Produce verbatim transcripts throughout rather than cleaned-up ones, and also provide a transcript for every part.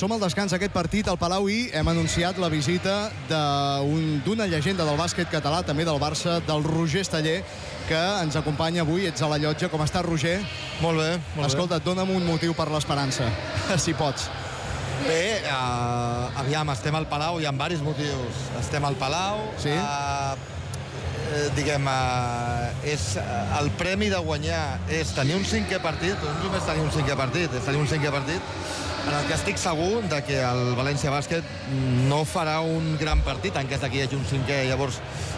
som al descans d'aquest partit al Palau i hem anunciat la visita d'una llegenda del bàsquet català, també del Barça, del Roger Esteller, que ens acompanya avui. Ets a la llotja. Com està, Roger? Molt bé, molt Escolta, bé. dona'm un motiu per l'esperança, si pots. Bé, uh, aviam, estem al Palau, hi ha diversos motius. Estem al Palau, sí? uh, eh, diguem, uh, és, uh, el premi de guanyar és tenir un cinquè partit, però no només tenir un cinquè partit, és tenir un cinquè partit en el que estic segur de que el València Bàsquet no farà un gran partit en cas que hi hagi un cinquè. Llavors,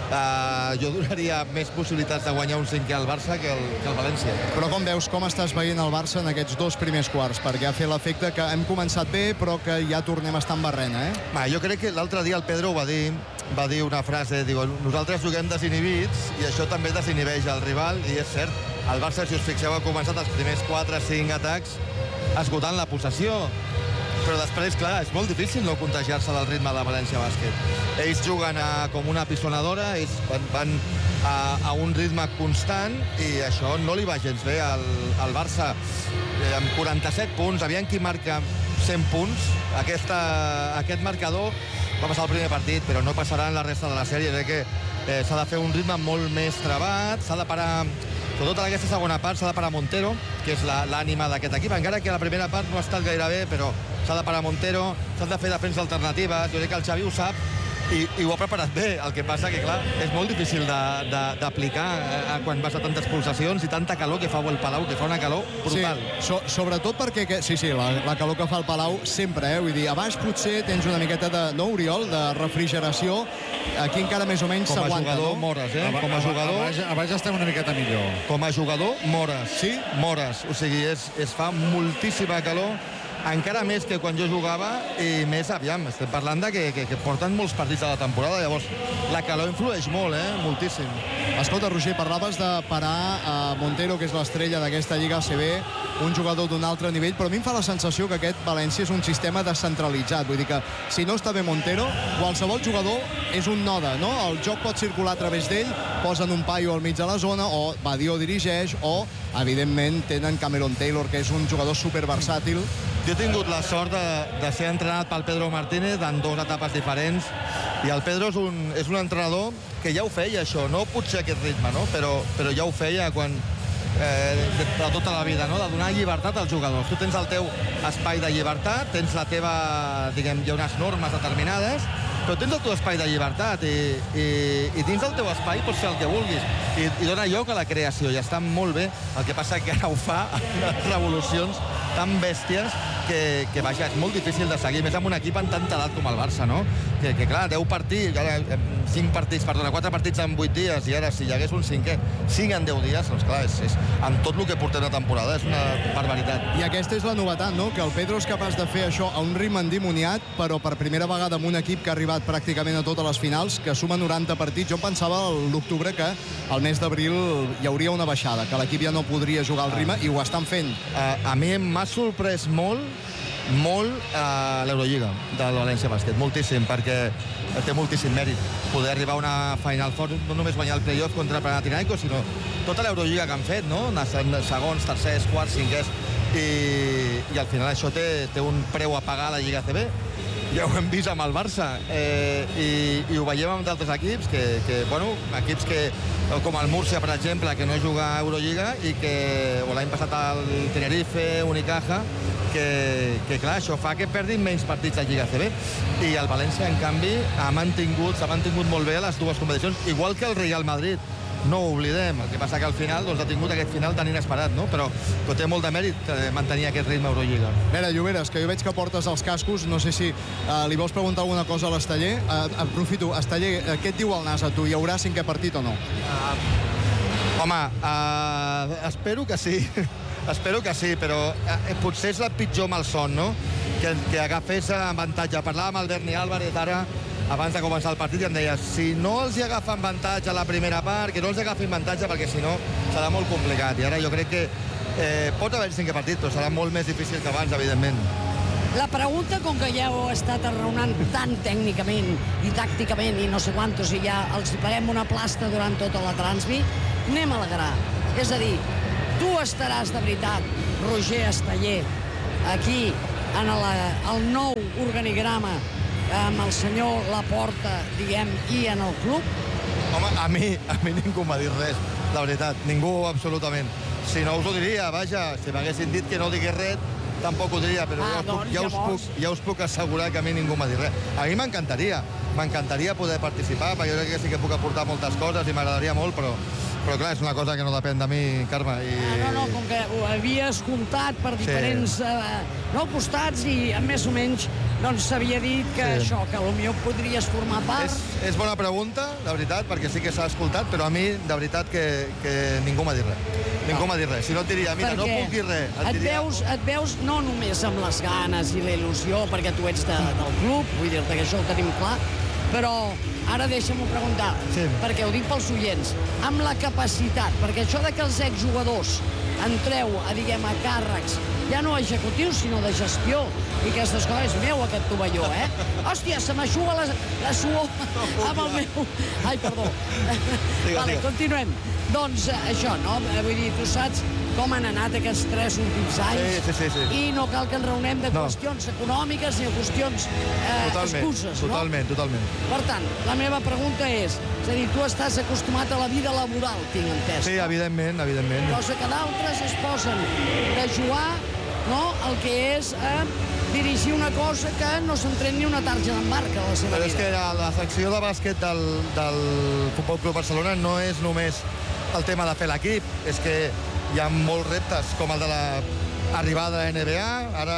eh, jo donaria més possibilitats de guanyar un cinquè al Barça que el, que el València. Però com veus, com estàs veient el Barça en aquests dos primers quarts? Perquè ha fet l'efecte que hem començat bé, però que ja tornem a estar en barrena, eh? Va, jo crec que l'altre dia el Pedro ho va dir, va dir una frase, diu, nosaltres juguem desinhibits i això també desinhibeix el rival, i és cert. El Barça, si us fixeu, ha començat els primers quatre cinc atacs esgotant la possessió, però després, clar, és molt difícil no contagiar-se del ritme de València Bàsquet. Ells juguen a, com una pisonadora, ells van, van a, a un ritme constant, i això no li va gens bé al, al Barça. Eh, amb quaranta-set punts, aviam qui marca cent punts. Aquesta, aquest marcador va passar el primer partit, però no passarà en la resta de la sèrie. Crec que eh, s'ha de fer un ritme molt més trebat, s'ha de parar, sobretot en aquesta segona part, s'ha de parar Montero, que és l'ànima d'aquest equip, encara que la primera part no ha estat gaire bé, però s'ha de parar Montero, s'han de fer defensa alternativa. Jo crec que el Xavi ho sap i, i ho ha preparat bé. El que passa que, clar, és molt difícil d'aplicar eh, quan vas a tantes pulsacions i tanta calor que fa el Palau, que fa una calor brutal. Sí, so, sobretot perquè, que, sí, sí, la, la calor que fa el Palau sempre, eh? Vull dir, a baix potser tens una miqueta de, no, Oriol, de refrigeració. Aquí encara més o menys s'aguanta, no? Com a jugador, mores, eh? Com a jugador... A baix, a baix estem una miqueta millor. Com a jugador, mores. Sí? Mores. O sigui, es, es fa moltíssima calor, encara més que quan jo jugava, i més, aviam, estem parlant de que, que, que porten molts partits a la temporada, llavors la calor influeix molt, eh? Moltíssim. Escolta, Roger, parlaves de parar a Montero, que és l'estrella d'aquesta Lliga A C B, un jugador d'un altre nivell, però a mi em fa la sensació que aquest València és un sistema descentralitzat. Vull dir que si no està bé Montero, qualsevol jugador és un node, no? El joc pot circular a través d'ell, posen un paio al mig de la zona, o Badio dirigeix, o, evidentment, tenen Cameron Taylor, que és un jugador superversàtil. Jo he tingut la sort de, de ser entrenat pel Pedro Martínez en dues etapes diferents, i el Pedro és un, és un entrenador que ja ho feia, això, no potser aquest ritme, no? però, però ja ho feia quan, eh, de, de tota la vida, no? De donar llibertat als jugadors. Tu tens el teu espai de llibertat, tens la teva, diguem, hi ha unes normes determinades, però tens el teu espai de llibertat, i, i, i dins del teu espai pots fer el que vulguis, i, i dona lloc a la creació, i està molt bé. El que passa que ara ho fa amb unes revolucions tan bèsties que, que vaja, és molt difícil de seguir, més amb un equip en tanta edat com el Barça, no? Que, que clar, deu partits, ara, cinc partits, perdona, quatre partits en vuit dies, i ara si hi hagués un cinquè, cinc en deu dies, doncs clar, és, és, amb tot el que portem de temporada, és una barbaritat. I aquesta és la novetat, no? Que el Pedro és capaç de fer això a un ritme endimoniat, però per primera vegada amb un equip que ha arribat pràcticament a totes les finals, que suma noranta partits. Jo pensava a l'octubre que al mes d'abril hi hauria una baixada, que l'equip ja no podria jugar al ritme, i ho estan fent. A, a mi m'ha sorprès molt molt a l'Eurolliga del València Bàsquet, moltíssim, perquè té moltíssim mèrit poder arribar a una Final Four, no només guanyar el playoff contra Panathinaikos, sinó tota l'Eurolliga que han fet, no? Segons, tercers, quarts, cinquers, i, i al final això té, té un preu a pagar a la Lliga A C B. Ja ho hem vist amb el Barça, eh, i, i ho veiem amb d'altres equips, que, que, bueno, equips que, com el Múrcia, per exemple, que no juga a Eurolliga, i que, o l'any passat el Tenerife, Unicaja, que, que clar, això fa que perdin menys partits a Lliga A C B, i el València, en canvi, ha mantingut, s'ha mantingut molt bé a les dues competicions, igual que el Real Madrid. No ho oblidem, el que passa que al final doncs, ha tingut aquest final tan inesperat, no? Però que té molt de mèrit eh, mantenir aquest ritme Eurolliga. A veure, Lloberes, que jo veig que portes els cascos, no sé si eh, li vols preguntar alguna cosa a l'Esteller. Eh, aprofito, Esteller, eh, què et diu el nas a tu? Hi haurà cinquè partit o no? Uh, home, uh, espero que sí, espero que sí, però uh, potser és la pitjor malson, no? Que, que agafés avantatge. Parlava amb el Berni Álvarez ara, abans de començar el partit, i em deia, si no els hi agafen avantatge a la primera part, que no els agafin avantatge, perquè si no serà molt complicat. I ara jo crec que eh, pot haver cinquè partit, però serà molt més difícil que abans, evidentment. La pregunta, com que ja heu estat arraonant tant tècnicament i tàcticament i no sé quantos, i ja els parem una plasta durant tota la transmi, anem al gra. És a dir, tu estaràs de veritat, Roger Esteller, aquí en la, el nou organigrama amb el senyor Laporta, diguem, i en el club? Home, a mi, a mi ningú m'ha dit res, la veritat, ningú absolutament. Si no us ho diria, vaja, si m'haguessin dit que no digués res, tampoc ho diria, però Ah, ja, us puc, doncs, ja, us llavors. puc, ja us puc assegurar que a mi ningú m'ha dit res. A mi m'encantaria, m'encantaria poder participar, perquè jo crec que sí que puc aportar moltes coses i m'agradaria molt, però, però clar, és una cosa que no depèn de mi, Carme. I... Ah, no, no, com que ho havies comptat per diferents eh, no, costats i més o menys doncs s'havia dit que Sí. això, que potser podries formar part. És, és bona pregunta, de veritat, perquè sí que s'ha escoltat, però a mi, de veritat, que, que ningú m'ha dit res. Ningú m'ha dit res. Si no et diria, mira, no Perquè puc dir res. Et diria... veus, et veus no només amb les ganes i la il·lusió, perquè tu ets de, del club, vull dir-te que això ho tenim clar, però ara deixa'm-ho preguntar, Sí. perquè ho dic pels oients, amb la capacitat, perquè això de que els exjugadors entreu a, diguem, a càrrecs, ja no executius, sinó de gestió, i aquestes coses, és meu aquest tovalló, eh? Hòstia, se m'aixuga la, la suor amb el meu... Ai, perdó. Digues, Vale, digues. continuem. Doncs eh, això, no? Eh, Vull dir, tu saps com han anat aquests tres últims anys Sí, sí, sí, sí. i no cal que ens raonem de No. qüestions econòmiques ni de qüestions eh, Totalment, excuses, no? totalment, totalment. Per tant, la meva pregunta és, és a dir, tu estàs acostumat a la vida laboral, tinc entès. Sí, evidentment, evidentment. Cosa que d'altres es posen de jugar, no?, el que és eh, dirigir una cosa que no s'entren ni una tarja d'embarca a la seva Però és que vida. la, la secció de bàsquet del, del Futbol Club Barcelona no és només el tema de fer l'equip, és que hi ha molts reptes, com el de l'arribada de la N B A, ara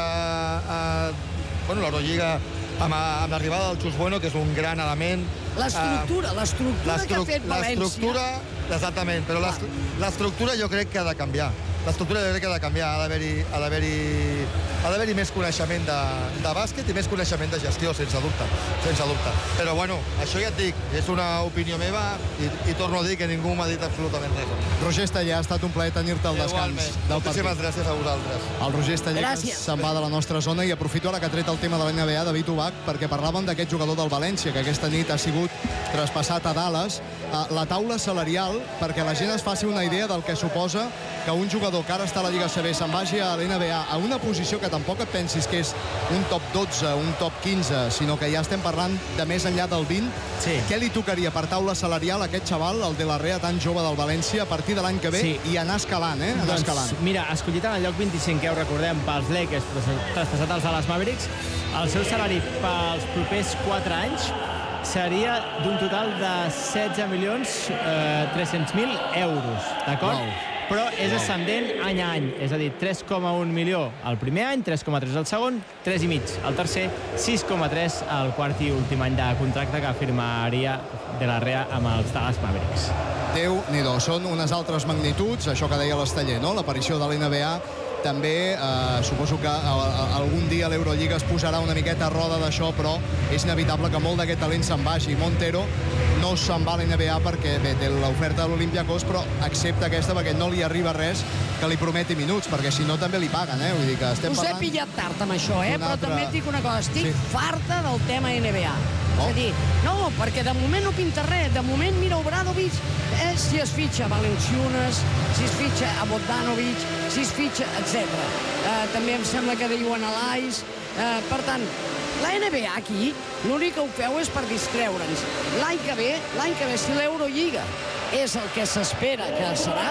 eh, bueno, l'Eurolliga amb, amb l'arribada del Chus Bueno, que és un gran element. L'estructura, l'estructura que ha fet València. L'estructura, exactament, però l'est- l'estructura jo crec que ha de canviar. L'estructura jo crec que ha de canviar, ha d'haver-hi ha d'haver-hi ha d'haver-hi més coneixement de, de bàsquet i més coneixement de gestió, sense dubte, sense dubte. Però bueno, això ja et dic, és una opinió meva i, i torno a dir que ningú m'ha dit absolutament res. Roger Esteller, ha estat un plaer tenir-te al descans Igualment. del Moltíssimes partit. gràcies a vosaltres. El Roger Esteller que Gràcies. se'n va de la nostra zona i aprofito ara que ha tret el tema de la N B A, David Ubach, perquè parlàvem d'aquest jugador del València, que aquesta nit ha sigut traspassat a Dallas. La taula salarial, perquè la gent es faci una idea del que suposa que un jugador que ara està a la Lliga C B se'n vagi a l'N B A a una posició que tampoc et pensis que és un top dotze, un top quinze, sinó que ja estem parlant de més enllà del vint. Sí. Què li tocaria per taula salarial a aquest xaval, el de la Rea tan jove del València, a partir de l'any que ve Sí. i anar escalant, eh? Anar Doncs, escalant. mira, escollit en el lloc vint-i-cinquè, ho recordem, pels Lakers, traspassat als Dallas Mavericks, el seu salari pels propers quatre anys seria d'un total de setze milions tres-cents mil euros, d'acord? Uau. Però és ascendent any a any, és a dir, tres coma un milió el primer any, tres coma tres el segon, tres i mig el tercer, sis coma tres el quart i últim any de contracte que firmaria de la Rea amb els Dallas Mavericks. Déu-n'hi-do, són unes altres magnituds, això que deia l'Esteller, no? L'aparició de l'N B A també, eh, suposo que a, a, algun dia l'Eurolliga es posarà una miqueta a roda d'això, però és inevitable que molt d'aquest talent se'n vagi. Montero no se'n va a l'N B A perquè bé, té l'oferta de l'Olympiacos, però accepta aquesta perquè no li arriba res que li prometi minuts, perquè si no també li paguen, eh? Vull dir que estem Us he parlant... pillat tard amb això, eh? d'un Però altre- també et dic una cosa, estic Sí. farta del tema N B A. Oh. És a dir, no, perquè de moment no pinta res. De moment, mira, Obradovic, eh, si es fitxa Valenciunas, si es fitxa a Bogdanovic, si es fitxa, etcètera. Eh, també em sembla que diuen a l'Ais. Eh, per tant, la N B A aquí, l'únic que ho feu és per distreure'ns. L'any que ve, l'any que ve, si l'Eurolliga és el que s'espera que serà,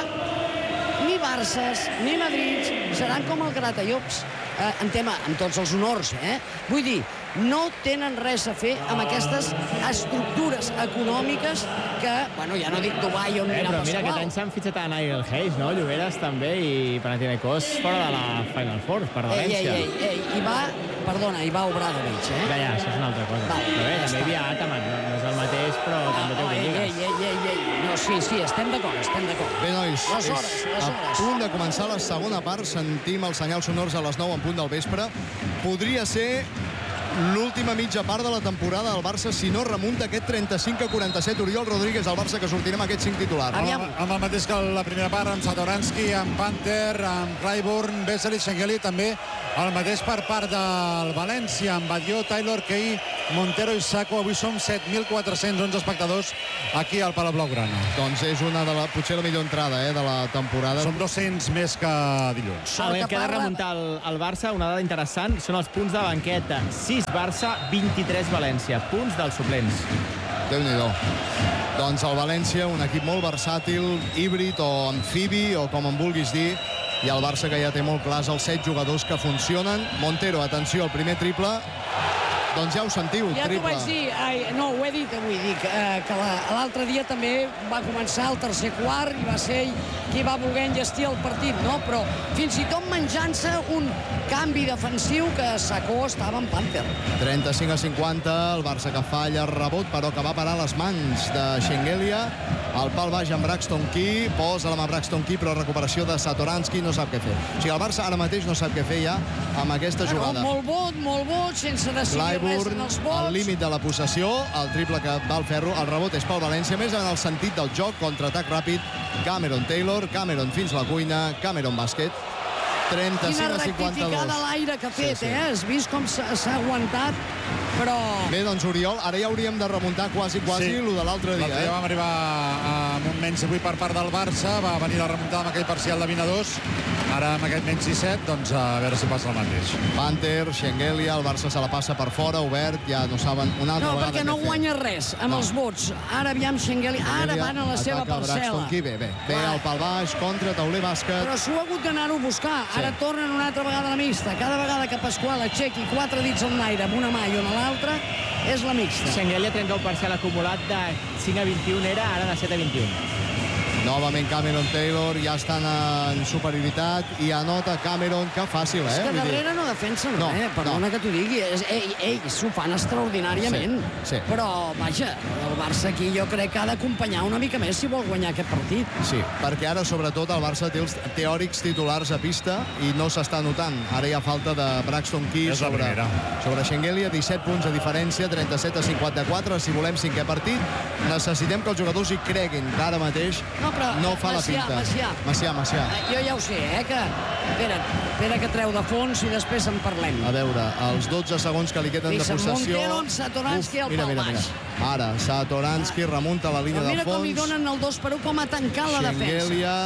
ni Barces ni Madrid seran com el Gratallops, eh, en tema, amb tots els honors, eh? Vull dir, no tenen res a fer amb aquestes estructures econòmiques que, bueno, ja no dic Dubai on Eh, anirà però mira, aquest Pasqual. any s'han fitxat a Nigel Hayes, no? Lloberes també, i Panathinaikos fora de la Final Four, per Ei, ei, València. ei, ei, i va, perdona, i va Obradovic, eh? Ja, ja, això és una altra cosa. Val, Però bé, ja també hi està. havia Ataman, no, no és el mateix, però també té Oh, ei, ei, Eurolligas. ei, ei, ei, no, sí, sí, estem d'acord, estem d'acord. Bé, nois, Les hores, és les a hores. punt de començar la segona part. Sentim els senyals sonors a les nou en punt del vespre. Podria ser l'última mitja part de la temporada del Barça si no remunta aquest trenta-cinc a quaranta-set. Oriol Rodríguez, el Barça, que sortirà amb aquests cinc titulars. Aviam. Amb, amb el mateix que la primera part, amb Satoransky, amb Panther, amb Clyburn, Vesely, Şengeli, també el mateix per part del València, amb Badió, Taylor, Key, Montero i Sacco. Avui som set mil quatre-cents onze espectadors aquí al Palau Blaugrana. Doncs és una de la, potser la millor entrada eh, de la temporada. Som dos-cents més que dilluns. Ah, bé, queda remuntar el, el Barça. Una dada interessant són els punts de banqueta. sis Barça, vint-i-tres València. Punts dels suplents. Déu-n'hi-do. Doncs el València, un equip molt versàtil, híbrid o amfibi, o com en vulguis dir, i el Barça que ja té molt clars els set jugadors que funcionen. Montero, atenció, el primer triple. Doncs ja ho sentiu, ja triple. Ja t'ho vaig dir, ai, no, ho he dit avui, dic, eh, que l'altre dia també va començar el tercer quart i va ser ell qui va voler enllestir el partit, no? Però fins i tot menjant-se un canvi defensiu que Sacco estava en Panther. trenta-cinc a cinquanta, el Barça que falla rebot, però que va parar les mans de Shengelia. El pal baix amb Braxton Key, posa la mà Braxton Key, però recuperació de Satoransky, no sap què fer. O sigui, el Barça ara mateix no sap què fer ja amb aquesta jugada. Molt bot, molt bot, sense decidir res en els vots. Al límit de la possessió, el triple que va al ferro, el rebot és pel València, més en el sentit del joc, contraatac ràpid, Cameron Taylor, Cameron fins la cuina, Cameron bàsquet, trenta-cinc a cinquanta-dos. Quina rectificada a l'aire que ha fet, sí, sí. eh? Has vist com s'ha aguantat, però... Bé, doncs, Oriol, ara ja hauríem de remuntar quasi, quasi, sí. Lo de l'altre dia. L'altre dia eh? vam arribar amb un menys divuit per part del Barça, va venir la remuntada amb aquell parcial de vint a dos, ara amb aquest menys disset, doncs a veure si passa el mateix. Panther, Shengelia, el Barça se la passa per fora, obert, ja no saben una altra no, vegada perquè no guanya res amb no. els vots. Ara aviam Shengelia, ara van a la seva parcel·la. Bé, bé, bé el pal baix, contra, tauler, bàsquet. Però s'ho ha hagut d'anar-ho a buscar. Sí. Ara tornen una altra vegada a la mixta. Cada vegada que Pasqual aixequi quatre dits en l'aire amb una mà i una a l'altra, és la mixta. Shengelia trenta-u parcial acumulat de cinc a vint-i-un era, ara de set a vint-i-un. Novament Cameron Taylor, ja estan en superioritat i anota Cameron, que fàcil, eh? És que darrere no defensen, no, eh? Perdona no. que t'ho digui. Ell, ells s'ho fan extraordinàriament. Sí, sí. Però, vaja, el Barça aquí jo crec que ha d'acompanyar una mica més si vol guanyar aquest partit. Sí, perquè ara, sobretot, el Barça té els teòrics titulars a pista i no s'està notant. Ara hi ha falta de Braxton Key sobre, sobre Shengelia, disset punts de diferència, trenta-set a cinquanta-quatre. Si volem cinquè partit, necessitem que els jugadors hi creguin, que ara mateix no, però, no fa Macià, la pinta. Macià. Macià, Macià. Jo ja ho sé, eh, que... Espera, espera que treu de fons i després en parlem. A veure, els dotze segons que li queden de possessió... Montero amb Satoransky al pal baix. Ara, Satoransky remunta la línia de fons. Mira com li donen el dos per un, com ha tancat la defensa. Shengelia...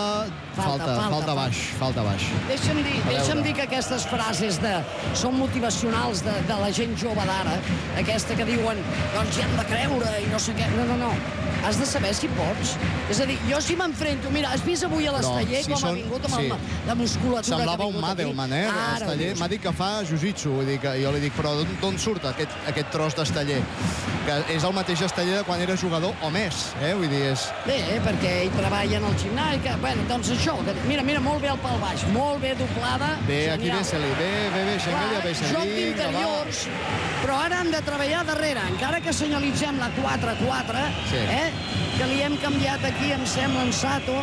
Falta, falta, falta baix, falta baix. Deixa'm dir, deixa'm dir que aquestes frases de, són motivacionals de, de la gent jove d'ara, aquesta que diuen, doncs hi hem de creure i no sé què. No, no, no. Has de saber si pots. És a dir, jo si m'enfrento... Mira, has vist avui a l'Esteller si com són... ha vingut amb sí. el, la musculatura semblava que ha vingut un Madelman, eh? L'Esteller m'ha dit que fa jiu-jitsu. Jo li dic, però d'on surt aquest, aquest tros d'Esteller? Que és el mateix Esteller de quan era jugador o més, eh? Vull dir, és... Bé, perquè ell treballa en el gimnàs. Que, bueno, doncs això, que, mira, mira, molt bé el pal baix, molt bé doblada. Bé, aquí Vesely, bé, bé, bé, Shengelia, Vesely. Joc d'interiors, però ara han de treballar darrere, encara que senyalitzem la quatre a quatre, sí. eh? Que li hem canviat aquí, em sembla, en Sato.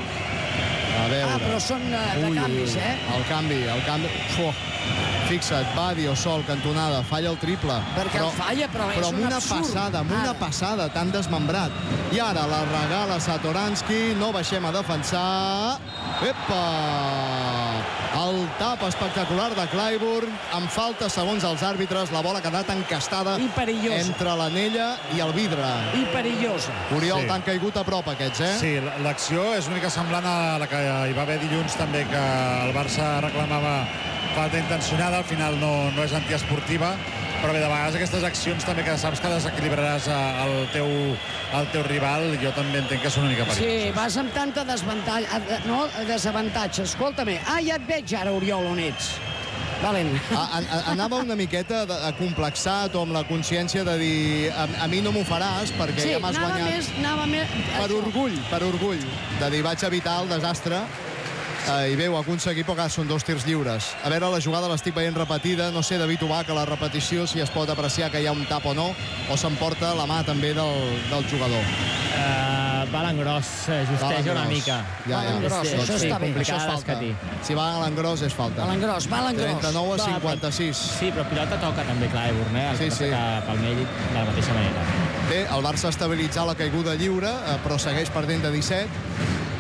A veure. Ah, però són de, de Ui, canvis, eh? El canvi, el canvi... Fuh. Fixa't, Badio, sol, cantonada, falla el triple. Perquè però, el falla, però, però és un un absurd. absurd. Passada, amb una passada tan desmembrat. I ara la regala Satoransky, no baixem a defensar. Epa! El tap espectacular de Clyburn, amb falta segons els àrbitres, la bola ha quedat encastada entre l'anella i el vidre. I perillosa. Oriol, sí. t'han caigut a prop aquests, eh? Sí, l'acció és una mica semblant a la que hi va haver dilluns també, que el Barça reclamava falta intencionada, al final no, no és antiesportiva, però bé, de vegades aquestes accions també que saps que desequilibraràs el teu, el teu rival, jo també entenc que són una mica perilloses. Sí, vas amb tanta desavantatge, no, desavantatge. Escolta-me, ah, ja et veig ara, Oriol, on ets. Valent. A, a, anava una miqueta complexat o amb la consciència de dir a, a mi no m'ho faràs perquè sí, ja m'has guanyat. Més, anava més... Per això. orgull, per orgull, de dir vaig evitar el desastre. Uh, I bé, ho ha aconseguit, però són dos tirs lliures. A veure, la jugada l'estic veient repetida. No sé, David Ubach, a la repetició, si es pot apreciar que hi ha un tap o no, o s'emporta la mà també del, del jugador. Uh, va a l'engròs, justeja una mica. Ja, ja. Gros, sí, això sí, està bé. Això és falta. Si va a l'engròs, és falta. A l'engròs, va a l'engròs. trenta-nou a cinquanta-sis. Sí, però pilota toca també Clyburn, eh? El sí, sí. Palmell de la mateixa manera. Bé, el Barça ha estabilitzat la caiguda lliure, però segueix perdent de disset.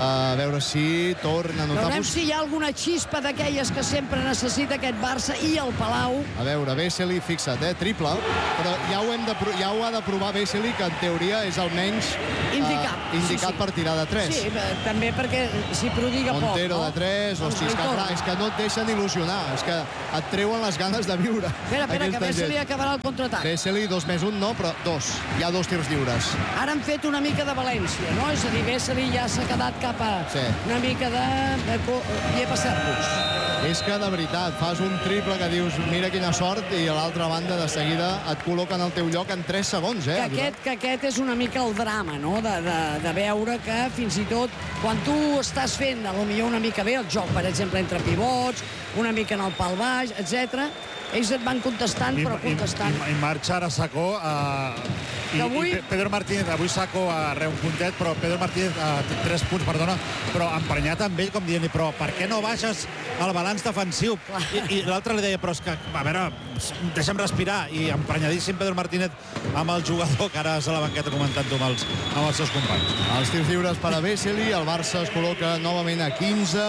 A veure si torna a notar... Veurem si hi ha alguna xispa d'aquelles que sempre necessita aquest Barça i el Palau. A veure, Vesely, fixa't, eh? Triple. Però ja ho, hem de, ja ho ha de provar Vesely, que en teoria és almenys indicat, eh, indicat sí, sí. per tirar de tres. Sí, també perquè s'hi prodiga poc. Montero no? de tres, hosti, és que, clar, és que no et deixen il·lusionar, és que et treuen les ganes de viure. Espera, espera, que Vesely acabarà el contraatac. Vesely, dos més un, no, però dos. Hi ha dos tirs lliures. Ara han fet una mica de València, no? És a dir, Vesely ja s'ha quedat cap a sí. una mica de... de... llepa cercos. És que, de veritat, fas un triple que dius mira quina sort, i a l'altra banda de seguida et col·loquen al teu lloc en tres segons, eh? Que aquest, que aquest és una mica el drama, no?, de, de, de veure que fins i tot quan tu estàs fent, potser una mica bé el joc, per exemple, entre pivots, una mica en el pal baix, etcètera, ells et van contestant, I, però contestant. I, i, i marxa ara Sacó. Uh, i, avui... i Pedro Martínez, avui Sacó a uh, un puntet, però Pedro Martínez uh, tres punts, perdona, però emprenyat amb ell, com dient-li, però per què no baixes el balanç defensiu? I, i l'altre li deia, però és que, a veure, deixa'm respirar. I emprenyadíssim Pedro Martínez amb el jugador que ara és a la banqueta comentant-ho amb, els, amb els seus companys. Els tirs lliures per a Vesely, el Barça es col·loca novament a quinze.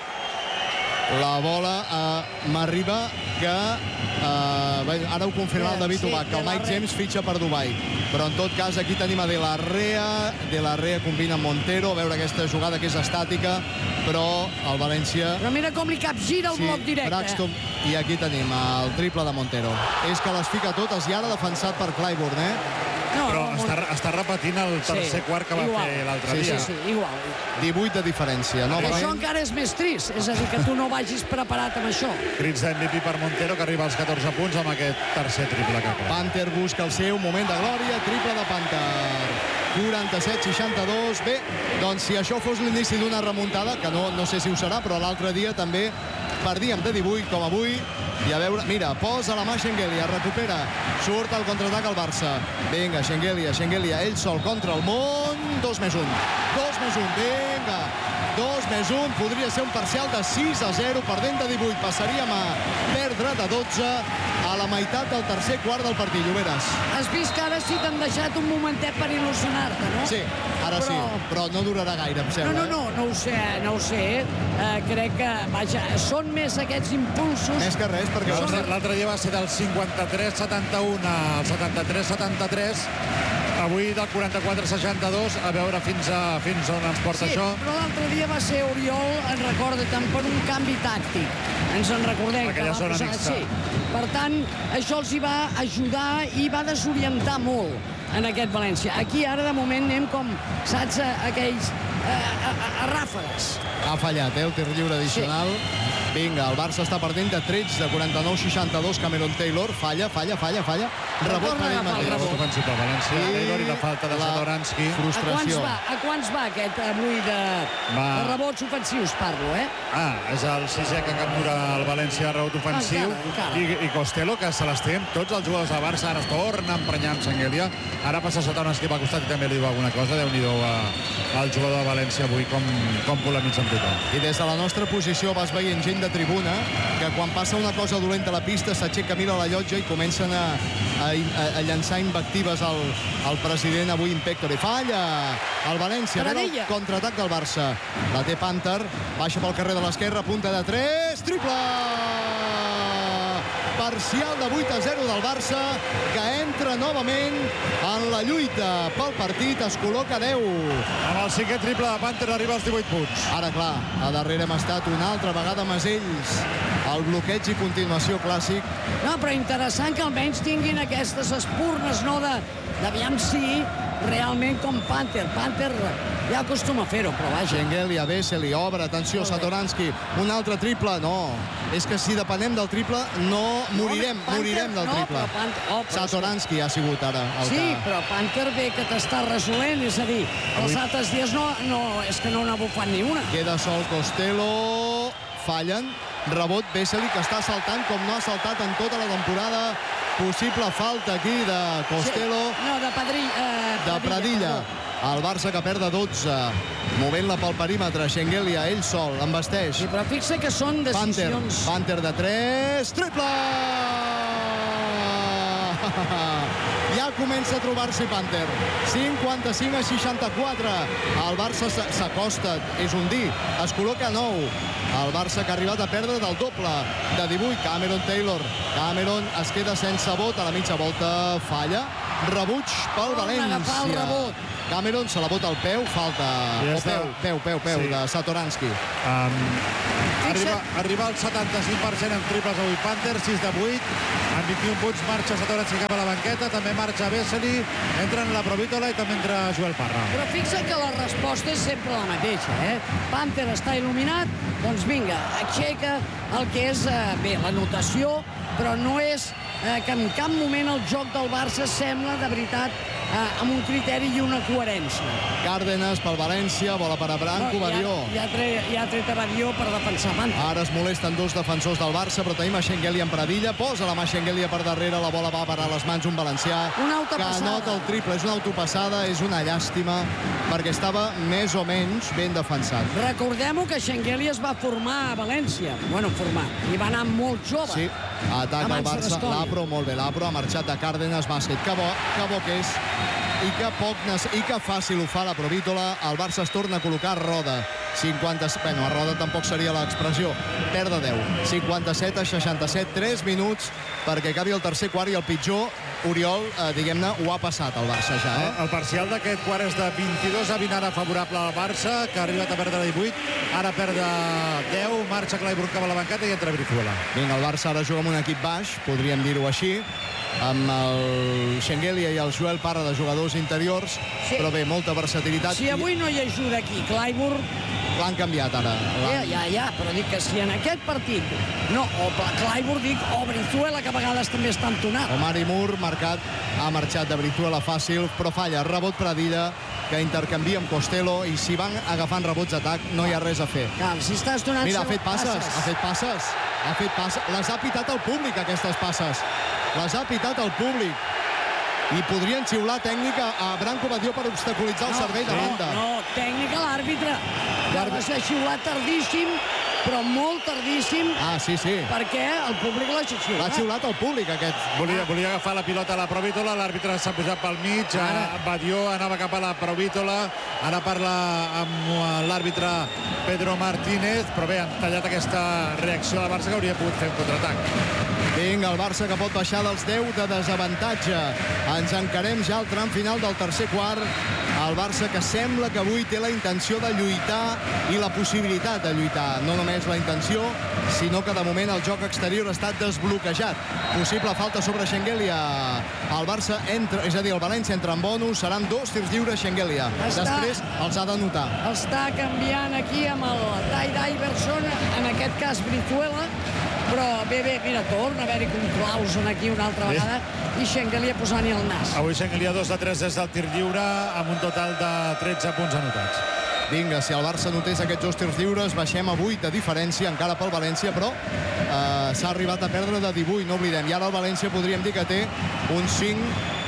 La bola a Marriba, que eh, ara ho confirma el David Ubach, que el Mike James fitxa per Dubai. Però en tot cas aquí tenim a De La Rea, De La Rea combina amb Montero, a veure aquesta jugada que és estàtica, però el València... Però mira com li capgira el sí, bloc directe. Braxton, i aquí tenim el triple de Montero. És que les fica totes i ara defensat per Clyburn, eh? No, però no, està, està repetint el tercer sí, quart que va igual. fer l'altre Sí, dia. Sí, sí, igual. divuit de diferència. No, Novament... això encara és més trist, és a dir, que tu no vagis preparat amb això. Crits d'M V P per Montero, que arriba als catorze punts amb aquest tercer triple que fa. Panther busca el seu moment de glòria, triple de Panther. quaranta-set seixanta-dos. Bé, doncs si això fos l'inici d'una remuntada, que no, no sé si ho serà, però l'altre dia també perdíem de divuit, com avui. I a veure, mira, posa la mà Schengelia, recupera, surt al contraatac al Barça. Vinga, Schengelia, Schengelia, ell sol contra el món. Dos més un. Dos més un, vinga. Dos més un, podria ser un parcial de sis a zero, perdent de divuit. Passaríem a perdre de dotze a la meitat del tercer quart del partit, Lloberes. Has vist que ara sí t'han deixat un momentet per il·lusionar-te, no? Sí, ara però... sí, però no durarà gaire, em sembla. No, no, no, no ho sé, no ho sé. Uh, crec que, vaja, són més aquests impulsos... Més que res, perquè... L'altre dia va ser del cinquanta-tres setanta-un al setanta-tres setanta-tres. Avui del quaranta-quatre seixanta-dos, a veure fins, a, fins on ens porta sí, això. Però l'altre dia va ser Oriol, en recorda tant, per un canvi tàctic. Ens en recordem. Aquella que va zona posar... mixta. Sí. Per tant, això els hi va ajudar i va desorientar molt en aquest València. Aquí ara, de moment, anem com, saps, a, aquells... A, a, a, a ràfegues. Ha fallat, eh, el tir lliure addicional. Sí. Vinga, el Barça està perdent de tretze, de quaranta-nou seixanta-dos. Cameron Taylor falla, falla, falla, falla. Rebot per ell mateix. Rebot ofensiu per València. I Taylor i la falta de Satoransky. Frustració. A quants va, a quants va aquest avui de, va. de rebots ofensius, parlo, eh? Ah, és el sisè que captura el València rebot ofensiu. Encara, encara. I, I Costello, que se les té amb tots els jugadors de Barça. Ara es torna a emprenyar amb Schengelia. Ara passa Satoransky pel costat i també li diu alguna cosa. Déu-n'hi-do al jugador de València avui com, com polemitza amb tothom. I des de la nostra posició vas veient gent de tribuna que quan passa una cosa dolenta a la pista s'aixeca, mira la llotja i comencen a, a, a llançar invectives al, al president avui in pectore. Falla el València, ve el contraatac del Barça. La té Panther, baixa pel carrer de l'esquerra, punta de tres, triple! Parcial de vuit a zero del Barça, que entra novament en la lluita pel partit, es col·loca a deu. Amb el cinquè triple de Panther arriba als divuit punts. Ara, clar, a darrere hem estat una altra vegada Masells. El bloqueig i continuació clàssic. No, però interessant que almenys tinguin aquestes espurnes, no, de d'aviam si realment com Panther. Panther ja acostuma a fer-ho, però vaja. Schengelia, Vesely, obre, atenció, Satoransky, un altre triple, no. És que si depenem del triple, no morirem, no, morirem del triple. No, Panther, oh, Satoransky ha sigut ara el sí, que... però Panther ve que t'està resolent, és a dir, els Avui... altres dies no, no, és que no n'ha bufat ni una. Queda sol Costello, fallen, rebot Vesely, que està saltant com no ha saltat en tota la temporada. Possible falta aquí de Costello. Sí. No, de Padrilla. Eh, de Pradilla. El Barça que perd de dotze. Movent-la pel perímetre. Schengelia, ell sol, l'embasteix. Sí, però fixa que són decisions... Panther, Panther de tres. Triple! Ja comença a trobar-s'hi Panther. cinquanta-cinc a seixanta-quatre. El Barça s'acosta, és un dir. Es col·loca a nou. El Barça que ha arribat a perdre del doble. De divuit, Cameron Taylor. Cameron es queda sense vot. A la mitja volta falla. Rebuig pel València. Cameron se la bota al peu. Falta. Ja o peu, peu, peu, peu, sí. de Satoransky. Um, arriba, arriba al setanta-cinc per cent en triples avui Panther, sis de vuit. Amb vint-i-un punts marxa Satoransky cap a la banqueta. També marxa Vesely. Entren la Provítola i també entra Joel Parra. Però fixa't que la resposta és sempre la mateixa, eh? Panther està il·luminat, doncs vinga, aixeca el que és, eh, bé, la notació, però no és eh, que en cap moment el joc del Barça sembla, de veritat, eh, amb un criteri i una coherència. Cárdenas pel València, bola per a Branco, No, Badió. ja, ja, tre, ja ha tret a Badió per defensar Panther. Ara es molesten dos defensors del Barça, però tenim a Schengelia en Pradilla. Posa la mà Schengelia per darrere, la bola va a parar a les mans un valencià. Una que autopassada. anota el triple. És una autopassada, és una llàstima, perquè estava més o menys ben defensat. Recordem-ho que Schengelia es va formar a València. Bueno, formar. I va anar molt jove. Sí, ataca el Abans de Barça. l'Estònia. L'Apro, molt bé. L'Apro ha marxat de Cárdenas, bàsquet. Que bo, que bo que és. I que, poc, i que fàcil ho fa la Provítola. El Barça es torna a col·locar a Roda. cinquanta... Bueno, a Roda tampoc seria l'expressió. Perd de deu. cinquanta-set a seixanta-set. tres minuts perquè acabi el tercer quart i el pitjor, Oriol, eh, diguem-ne, ho ha passat el Barça ja, eh? El, el parcial d'aquest quart és de vint-i-dos a vint ara favorable al Barça, que ha arribat a perdre divuit. Ara perd de deu, marxa Clyburn cap a la banqueta i entra Brizuela. Vinga, el Barça ara juga amb un equip baix, podríem dir-ho així, amb el Schengelia i el Joel Parra de jugadors interiors, Sí. però bé, molta versatilitat. Si avui no hi ajuda aquí Clyburn, L'han canviat ara. ja, ja, ja, però dic que si en aquest partit, no, o Clyburn, dic, o Brizuela, que a vegades també està entonat. Omar Moore, marcat, ha marxat de Brizuela fàcil, però falla, rebot Pradilla, que intercanvia amb Costello, i si van agafant rebots d'atac, no hi ha res a fer. Cal, si estàs donant... Mira, ha fet passes, ha fet passes, ha fet passes. Les ha pitat el públic, aquestes passes. Les ha pitat el públic. I podrien xiular tècnica a Branco Badió per obstaculitzar el no, servei de no, banda. No, tècnica l'àrbitre. L'àrbitre s'ha xiulat tardíssim, però molt tardíssim, Ah, sí, sí. perquè el públic l'ha xiulat. L'ha xiulat el públic, aquest. Volia, volia agafar la pilota a la Provítola, l'àrbitre s'ha posat pel mig, Ara. Badió anava cap a la Provítola, ara parla amb l'àrbitre Pedro Martínez, però bé, han tallat aquesta reacció del Barça que hauria pogut fer un contraatac. Vinga, el Barça que pot baixar dels deu de desavantatge. Ens encarem ja al tram final del tercer quart. El Barça que sembla que avui té la intenció de lluitar i la possibilitat de lluitar. No només la intenció, sinó que de moment el joc exterior ha estat desbloquejat. Possible falta sobre Schengelia. El Barça entra, és a dir, el València entra en bonus, seran dos tirs lliures Schengelia. Està... Després els ha de notar. Està canviant aquí amb el Ty Iverson, en aquest cas Brizuela, però bé, bé, mira, torna a haver-hi un Clausen aquí una altra vegada i Schengelia posant-hi el nas. Avui Schengelia dos de tres des del tir lliure amb un total de tretze punts anotats. Vinga, si el Barça notés aquests dos tirs lliures, baixem a vuit de diferència encara pel València, però eh, s'ha arribat a perdre de divuit, no oblidem. I ara el València podríem dir que té un cinc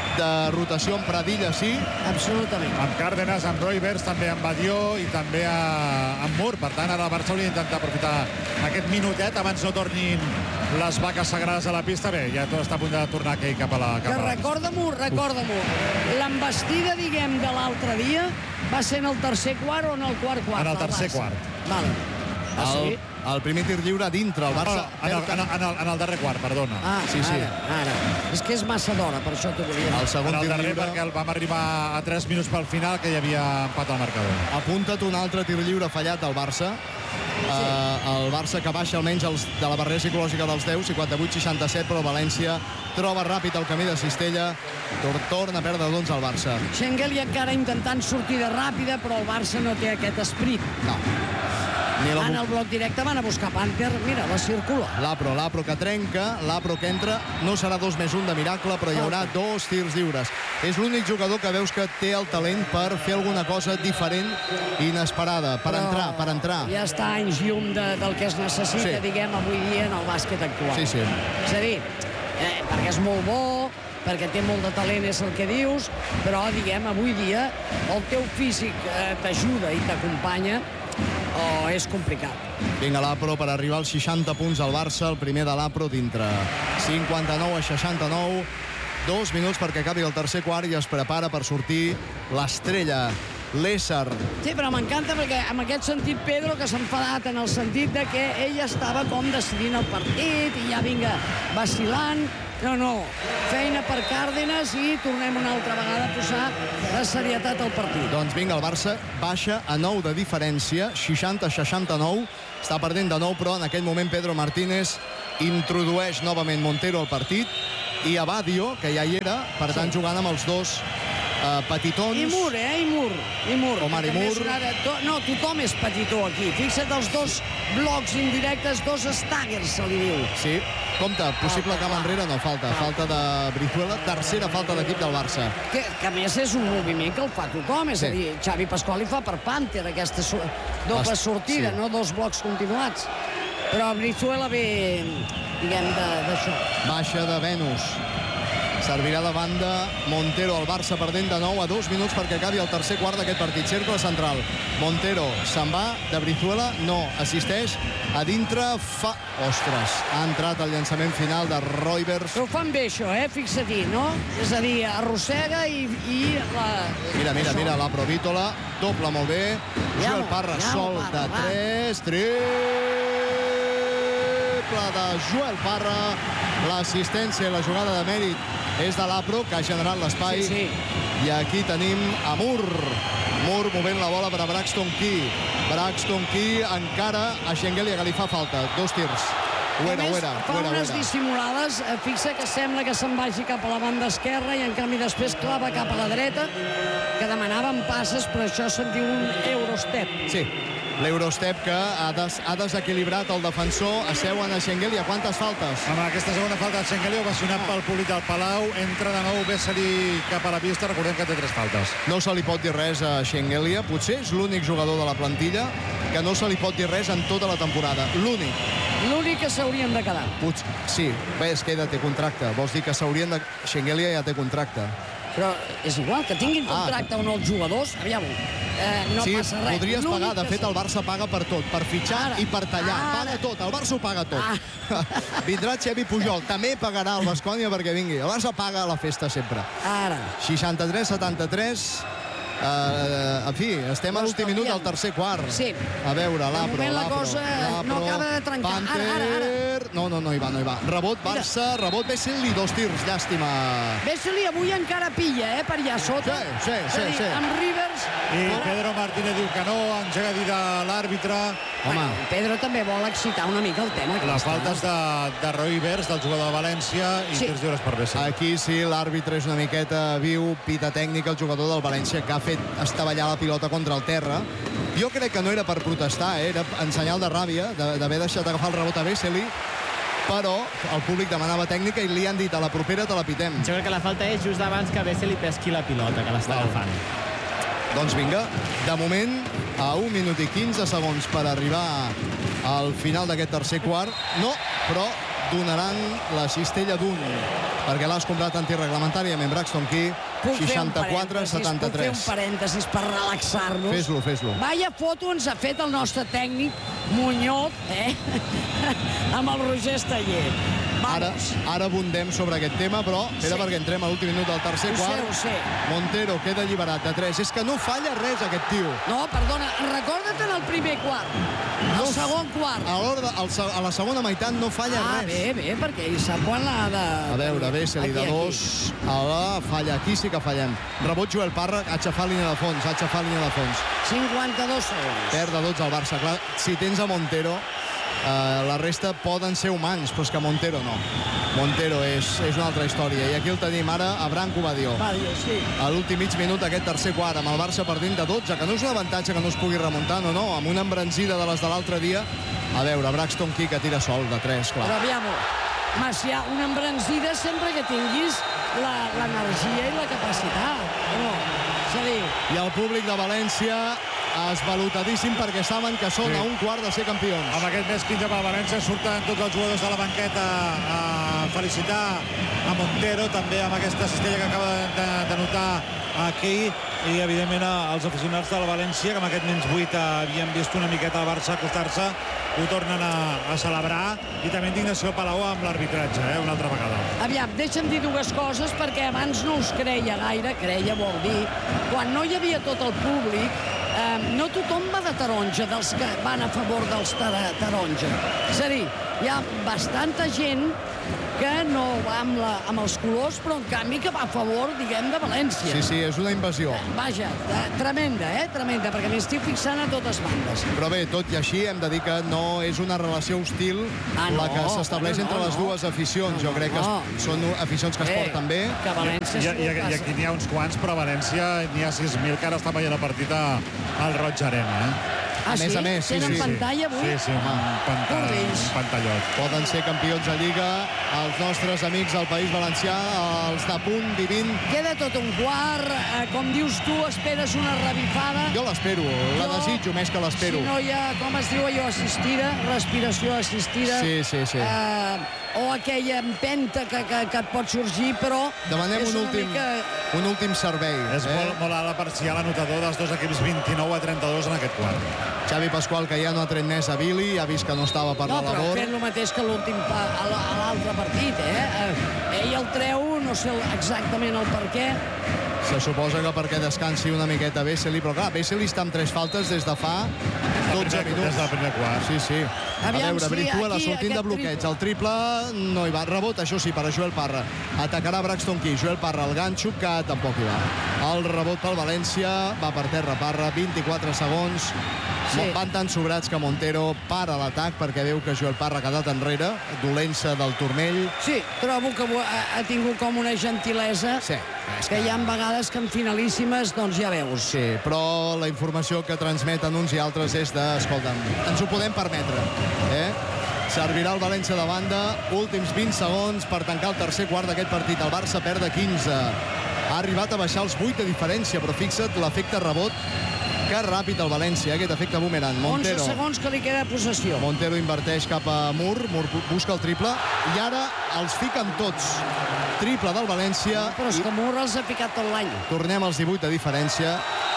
de rotació amb Pradilla, sí. Absolutament. Amb Cárdenas, amb Roivers, també amb Badió i també a, amb Moore. Per tant, ara el Barça hauria d'intentar aprofitar aquest minutet abans no tornin les vaques sagrades a la pista. Bé, ja tot està a punt de tornar aquell cap a la cap Que a la pista. recorda-m'ho, recorda-m'ho. L'embestida, diguem, de l'altre dia va ser en el tercer quart o en el quart quart? En el del tercer Barça? quart. Vale. Ah, sí? El, el primer tir lliure a dintre, el Barça... Oh, en, el, en, el, en, el, en el darrer quart, perdona. Ah, Sí, sí. ara, ara. És que és massa d'hora, per això t'ho volia dir. El segon En el tir darrer lliure... perquè el vam arribar a tres minuts pel final, que hi havia empat al marcador. Apunta't un altre tir lliure fallat al Barça. Sí. Uh, el Barça que baixa almenys els, de la barrera psicològica dels deu, cinquanta-vuit seixanta-set, però València troba ràpid el camí de Cistella, tor torna a perdre d'onze al Barça. Schengelia encara intentant sortir de ràpida, però el Barça no té aquest esprit. No. Ni la... En el bloc directe van a buscar Panther, mira, la circula. L'Apro, l'Apro que trenca, l'Apro que entra, no serà dos més un de miracle, però hi haurà dos tirs lliures. És l'únic jugador que veus que té el talent per fer alguna cosa diferent i inesperada, per Però entrar, per entrar. Ja està anys llum de, del que es necessita, Sí. diguem, avui dia en el bàsquet actual. Sí, sí. És a dir, eh, perquè és molt bo, perquè té molt de talent, és el que dius, però, diguem, avui dia el teu físic eh, t'ajuda i t'acompanya, o és complicat. Vinga, l'Apro per arribar als seixanta punts al Barça, el primer de l'Apro dintre. cinquanta-nou a seixanta-nou, dos minuts perquè acabi el tercer quart i es prepara per sortir l'estrella, l'ésser. Sí, però m'encanta perquè en aquest sentit Pedro, que s'ha enfadat en el sentit de que ell estava com decidint el partit i ja vinga vacilant. No, no, feina per Cárdenas i tornem una altra vegada a posar la serietat al partit. Doncs vinga, el Barça baixa a nou de diferència, seixanta a seixanta-nou, està perdent de nou, però en aquell moment Pedro Martínez introdueix novament Montero al partit i Abadio, que ja hi era, per tant jugant amb els dos Uh, petitons. I Mur, eh? I Mur. I Mur. Omar i Mur. To... No, tothom és petitó aquí. Fixa't els dos blocs indirectes, dos staggers, se li diu. Sí. Compte, possible cama enrere, no, falta. Falta de Brizuela, tercera falta d'equip del Barça. Que, que a més és un moviment que el fa tothom, és sí. a dir, Xavi Pasqual li fa per Panther aquesta so... doble Est... sortida, sí. No dos blocs continuats. Però Brizuela ve, diguem, d'això. Baixa de Venus. Servirà de banda Montero, el Barça perdent de nou a dos minuts perquè acabi el tercer quart d'aquest partit. Cercle central. Montero se'n va, de Brizuela no, assisteix a dintre, fa... Ostres, ha entrat el llançament final de Roivers. Ho fan bé això, eh? Fixa-t'hi, no? És a dir, arrossega i... i la... Mira, mira, mira, la Provítola, doble molt bé. Joel Parra, sol de tres, triple de Joel Parra. L'assistència i la jugada de mèrit és de l'Apro, que ha generat l'espai. Sí, sí. I aquí tenim a Mur. Mur movent la bola per a Braxton Key. Braxton Key encara a Schengelia, que li fa falta. Dos tirs. Ho era, ho era. Fa unes dissimulades. Fixa que sembla que se'n vagi cap a la banda esquerra i en canvi després clava cap a la dreta, que demanaven passes, però això se'n diu un Eurostep. Sí. L'Eurostep que ha, des, ha desequilibrat el defensor. Asseuen a Schengelia. Quantes faltes? Amb aquesta segona falta de Schengelia, ovacionat pel Polit del Palau. Entra de nou Vesely cap a la pista. Recordem que té tres faltes. No se li pot dir res a Schengelia. Potser és l'únic jugador de la plantilla que no se li pot dir res en tota la temporada. L'únic. L'únic que s'haurien de quedar. Potser, sí, bé, és que ella té contracte. Vols dir que s'haurien de... Schengelia ja té contracte. Però és igual, que tinguin contracte ah. o no els jugadors, aviam, eh, no sí, passa res. Podries pagar, de fet el Barça paga per tot, per fitxar ara, i per tallar, ara. Paga tot, el Barça ho paga tot. Ah. Vindrà Xevi Pujol, també pagarà el Baskonia perquè vingui, el Barça paga la festa sempre. Ara. seixanta-tres setanta-tres, Uh, en fi, estem a l'últim minut del tercer quart. Sí. A veure, l'Apro, l'Apro. La cosa no acaba de trencar. Panther. Ara, ara, ara. No, no, no hi va, no hi va. Rebot Barça, Mira. rebot Vesely, dos tirs, llàstima. Vesely avui encara pilla, eh, per allà sota. Sí, sí, sí. dir, sí. Amb Rivers... I Pedro Martínez diu que no, engega a dir de l'àrbitre. Home. Bueno, Pedro també vol excitar una mica el tema. Les faltes de, de Roivers, del jugador de València, i sí. Tres lliures per Vesely. Aquí sí, l'àrbitre és una miqueta viu, pita tècnica, el jugador del València, que ha fet estavellar la pilota contra el terra. Jo crec que no era per protestar, eh? Era en senyal de ràbia d'haver deixat agafar el rebot a Vesely, però el públic demanava tècnica i li han dit a la propera te la pitem. Jo crec que la falta és just abans que Vesely pesqui la pilota, que l'està agafant. Doncs vinga, de moment a un minut i quinze segons per arribar al final d'aquest tercer quart. No, però donaran la cistella d'un, perquè l'ha comprat antirreglamentàriament Braxton Key. seixanta-quatre setanta-tres. Puc fer un parèntesis per relaxar-nos? Fes-lo, fes-lo. Vaya foto ens ha fet el nostre tècnic Muñoz, eh? amb el Roger Esteller. Ara, ara abundem sobre aquest tema, però era sí. perquè entrem a l'últim minut del tercer ho quart. Sé, ho sé. Montero queda alliberat de tres. És que no falla res, aquest tio. No, perdona, recorda't en el primer quart. No, el segon quart. A, de, al, a la segona meitat no falla ah, res. Bé, bé, perquè ell sap quan l'ha de... A veure, Vesely de dos. A la falla, aquí sí que fallem. Rebot Joel Parra, ha aixafat línia de fons, ha aixafat línia de fons. cinquanta-dos segons. Perd de dotze al Barça. Clar, si tens a Montero, eh, la resta poden ser humans, però és que Montero no. Montero és, és una altra història. I aquí el tenim ara a Branco Badio. Badio, sí. A l'últim mig minut d'aquest tercer quart, amb el Barça perdent de dotze, que no és un avantatge que no es pugui remuntar, no, no, amb una embranzida de les de l'altre dia. A veure, Braxton Key que tira sol de tres, clar. Però aviam, Macià, una embranzida sempre que tinguis l'energia i la capacitat. No, és a dir... I el públic de València esvalutadíssim perquè saben que són sí. a un quart de ser campions. Amb aquest més quinze per València surten tots els jugadors de la banqueta a felicitar a Montero, també amb aquesta cistella que acaba de, de notar aquí. i evidentment els aficionats del València, que amb aquest menys vuit havien vist una miqueta el Barça acostar-se, ho tornen a, a celebrar, i també indignació al Palau amb l'arbitratge, eh, una altra vegada. Aviam, deixa'm dir dues coses, perquè abans no us creia gaire, creia vol dir, quan no hi havia tot el públic, eh, no tothom va de taronja, dels que van a favor dels tar taronja. És a dir, hi ha bastanta gent que no va amb, la, amb els colors, però en canvi que va a favor, diguem, de València. Sí, sí, és una invasió. Vaja, tremenda, eh? Tremenda, perquè m'estic fixant a totes bandes. Però bé, tot i així, hem de dir que no és una relació hostil ah, no, la que s'estableix no, entre no, les dues aficions. no, Jo crec que no. són aficions que es eh, porten bé. Que València I, i, i, I aquí n'hi ha uns quants, però a València n'hi ha sis mil que ara estan veient el partit al Roig Arena, eh? Ah, a més sí? a més, sí, Tenen sí. pantalla avui? Sí, sí, un, pantall, un pantallot. Poden ser campions de Lliga els nostres amics del País Valencià, els de punt vivint. Queda tot un quart, eh, com dius tu, esperes una revifada. Jo l'espero, la desitjo més que l'espero. Si no hi ha, com es diu allò, assistida, respiració assistida. Sí, sí, sí. Eh, o aquella empenta que, que, que et pot sorgir, però demanem és un una últim, mica... un últim servei. És eh? molt, molt a la parcial anotador dels dos equips, vint-i-nou a trenta-dos en aquest quart. Xavi Pasqual, que ja no ha tret més a Billy, ha vist que no estava per no, la labor. No, però fent el mateix que l'últim a l'altre partit, eh? Ell el treu, no sé exactament el per què. Se suposa que perquè descansi una miqueta Vesely, però clar, Vesely està amb tres faltes des de fa dotze minuts. Des del primer quart. Sí, sí. Aviam, a veure, sí, Brizuela aquí, sortint de bloqueig. El triple no hi va. Rebot, això sí, per a Joel Parra. Atacarà Braxton Key. Joel Parra, el ganxo, que tampoc hi va. El rebot pel València, va per terra Parra, vint-i-quatre segons. Sí. Van tan sobrats que Montero para l'atac perquè veu que Joel Parra ha quedat enrere, dolença del turmell. Sí, trobo que ha, ha tingut com una gentilesa, sí, que hi ha vegades que en finalíssimes, doncs ja veus. Sí, però la informació que transmeten uns i altres és de, escolta'm, ens ho podem permetre, eh? Servirà el València de banda, últims vint segons per tancar el tercer quart d'aquest partit. El Barça perd de quinze. Ha arribat a baixar els vuit de diferència, però fixa't l'efecte rebot. Que ràpid el València, aquest efecte boomerang. Montero. onze segons que li queda possessió. Montero inverteix cap a Mur, Mur busca el triple, i ara els fiquen tots. Triple del València. No, però és que Mur els ha picat tot l'any. Tornem als divuit de diferència.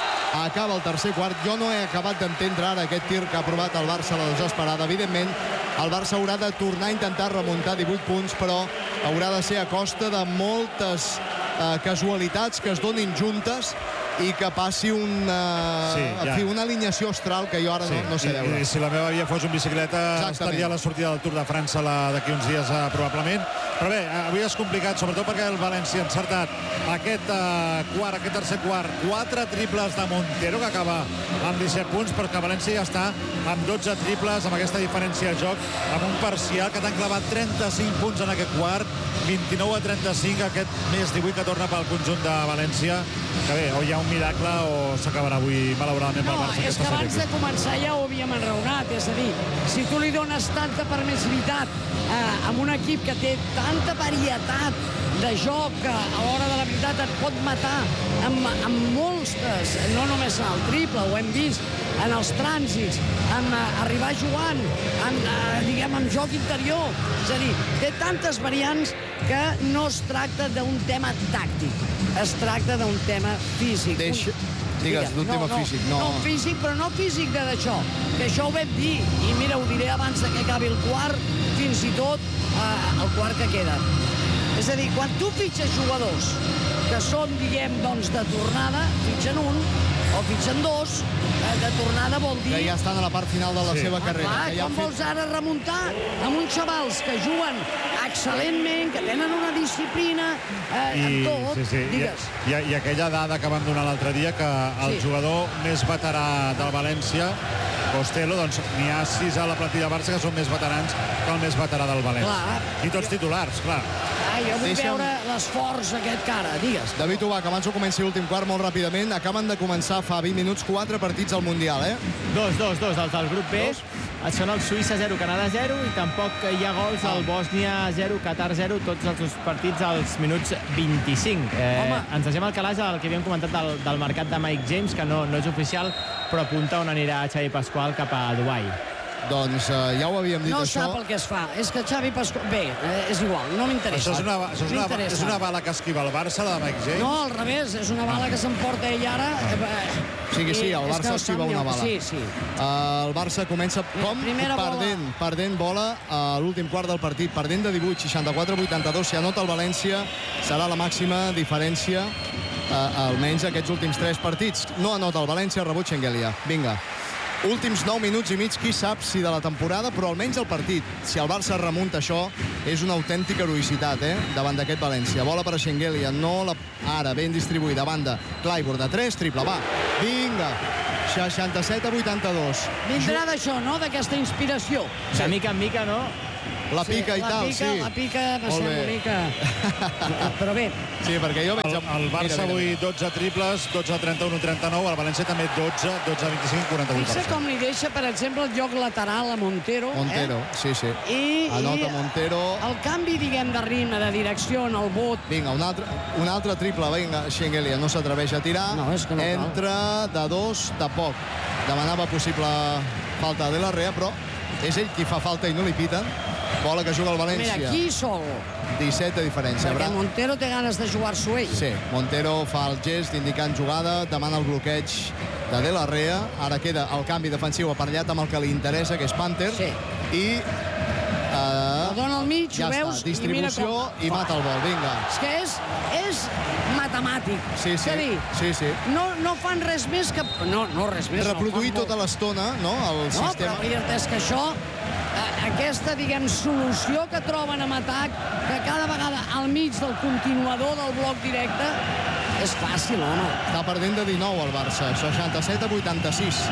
Acaba el tercer quart. Jo no he acabat d'entendre ara aquest tir que ha provat el Barça a la desesperada. Evidentment, el Barça haurà de tornar a intentar remuntar divuit punts, però haurà de ser a costa de moltes eh, casualitats que es donin juntes i que passi una, sí, ja. una alineació astral que jo ara sí, no, no sé i, veure. I si la meva via fos un bicicleta, exactament, estaria a la sortida del Tour de França d'aquí uns dies, eh, probablement. Però bé, avui és complicat, sobretot perquè el València ha encertat aquest eh, quart, aquest tercer quart, quatre triples de Montero, que acaba amb disset punts, perquè el València ja està amb dotze triples, amb aquesta diferència de joc, amb un parcial que t'han clavat trenta-cinc punts en aquest quart, vint-i-nou a trenta-cinc, aquest més divuit que torna pel conjunt de València, que bé, o hi ha un miracle o s'acabarà avui, malauradament, pel no, Barça. No, és que abans de començar ja ho havíem enraonat, és a dir, si tu li dones tanta permissivitat eh, amb un equip que té tanta varietat de joc que a l'hora de la veritat et pot matar amb, amb moltes, no només en el triple, ho hem vist, en els trànsits, en uh, arribar jugant, en, uh, diguem, en joc interior. És a dir, té tantes variants que no es tracta d'un tema tàctic, es tracta d'un tema físic. Deixa... Un... Digues, d'un no, tema no, físic. No. no físic, però no físic de d'això, que això ho vam dir, i mira, ho diré abans que acabi el quart, fins i tot uh, el quart que queda. És a dir, quan tu fitxes jugadors que són, diguem, doncs, de tornada, fitxen un, o fitxen dos, eh, de tornada vol dir... Que ja estan a la part final de la sí. seva ah, carrera. clar, que ja com fet... vols ara remuntar amb uns xavals que juguen excel·lentment, que tenen una disciplina, eh, I, amb tot, sí, sí. digues. I, i, I aquella dada que vam donar l'altre dia, que el Sí. jugador més veterà del València, Costello, doncs n'hi ha sis a la plantilla Barça que són més veterans que el més veterà del València. Clar. I tots titulars, clar. Ah, jo vull Deixa'm- veure l'esforç aquest cara, digues. David Ubach, abans ho comenci l'últim quart molt ràpidament. Acaben de començar fa vint minuts quatre partits al Mundial, eh? Dos, dos, dos, els del grup B. Dos. Són el Suïssa zero, Canadà zero, i tampoc hi ha gols al Bòsnia zero, Qatar zero, tots els seus partits als minuts vint-i-cinc. Eh, Home. ens deixem al calaix el que havíem comentat del, del mercat de Mike James, que no, no és oficial, però apunta on anirà Xavi Pasqual cap a Dubai. Doncs uh, ja ho havíem dit, no això. No sap el que es fa. És que Xavi Pasqual... Bé, eh, és igual, no m'interessa. Això és una, això és, una, és una bala que esquiva el Barça, la de Mike James? No, al revés, és una bala que s'emporta ell ara. Eh, Sí, sí, el Barça esquiva una bala. Sí, sí. Uh, el Barça comença com Primera perdent, bola. perdent bola a l'últim quart del partit, perdent de divuit, seixanta-quatre a vuitanta-dos. Si anota el València, serà la màxima diferència, uh, almenys aquests últims tres partits. No anota el València, rebut Schengelia. Vinga. Últims nou minuts i mig, qui sap si de la temporada, però almenys el partit. Si el Barça remunta això, és una autèntica heroïcitat, eh?, davant d'aquest València. Bola per a Schengelia, no la... Ara, ben distribuïda, banda. Clyburn de tres, triple, va. Vinga. seixanta-set a vuitanta-dos. Vindrà d'això, no?, d'aquesta inspiració. De mica en mica, no? La pica sí, i tal, pica, sí. La pica, va ser una mica... Però bé. Sí, perquè jo veig... El, el Barça mira, avui dotze triples, dotze a trenta-un, trenta-nou, el València també dotze, dotze a vint-i-cinc, quaranta-vuit per cent. Fixa com li deixa, per exemple, el lloc lateral a Montero. Montero, eh? sí, sí. I, Anota i Montero. El canvi, diguem, de ritme, de direcció en el bot. Vinga, un altre, un altre triple, vinga, Schengelia no s'atreveix a tirar. No, és que no cal. Entra de dos, de poc. Demanava possible falta de la Rea, però és ell qui fa falta i no li piten. Bola que juga el València. Mira, aquí sol. disset de diferència. Perquè Bra... Montero té ganes de jugar-s'ho ell. Sí, Montero fa el gest indicant jugada, demana el bloqueig de De La Rea. Ara queda el canvi defensiu aparellat amb el que li interessa, que és Panther. Sí. I... Uh, el dona al mig, ja ho veus? està, distribució i, com... i mata el vol, vinga. És que és, és matemàtic. Sí, sí, és a dir, sí, sí. No, no fan res més que... No, no res més. Reproduir no tota l'estona, no?, el no, sistema. No, però dir-te és que això, aquesta, diguem, solució que troben amb atac, que cada vegada al mig del continuador del bloc directe, és fàcil, home. Està perdent de dinou el Barça, seixanta-set a vuitanta-sis.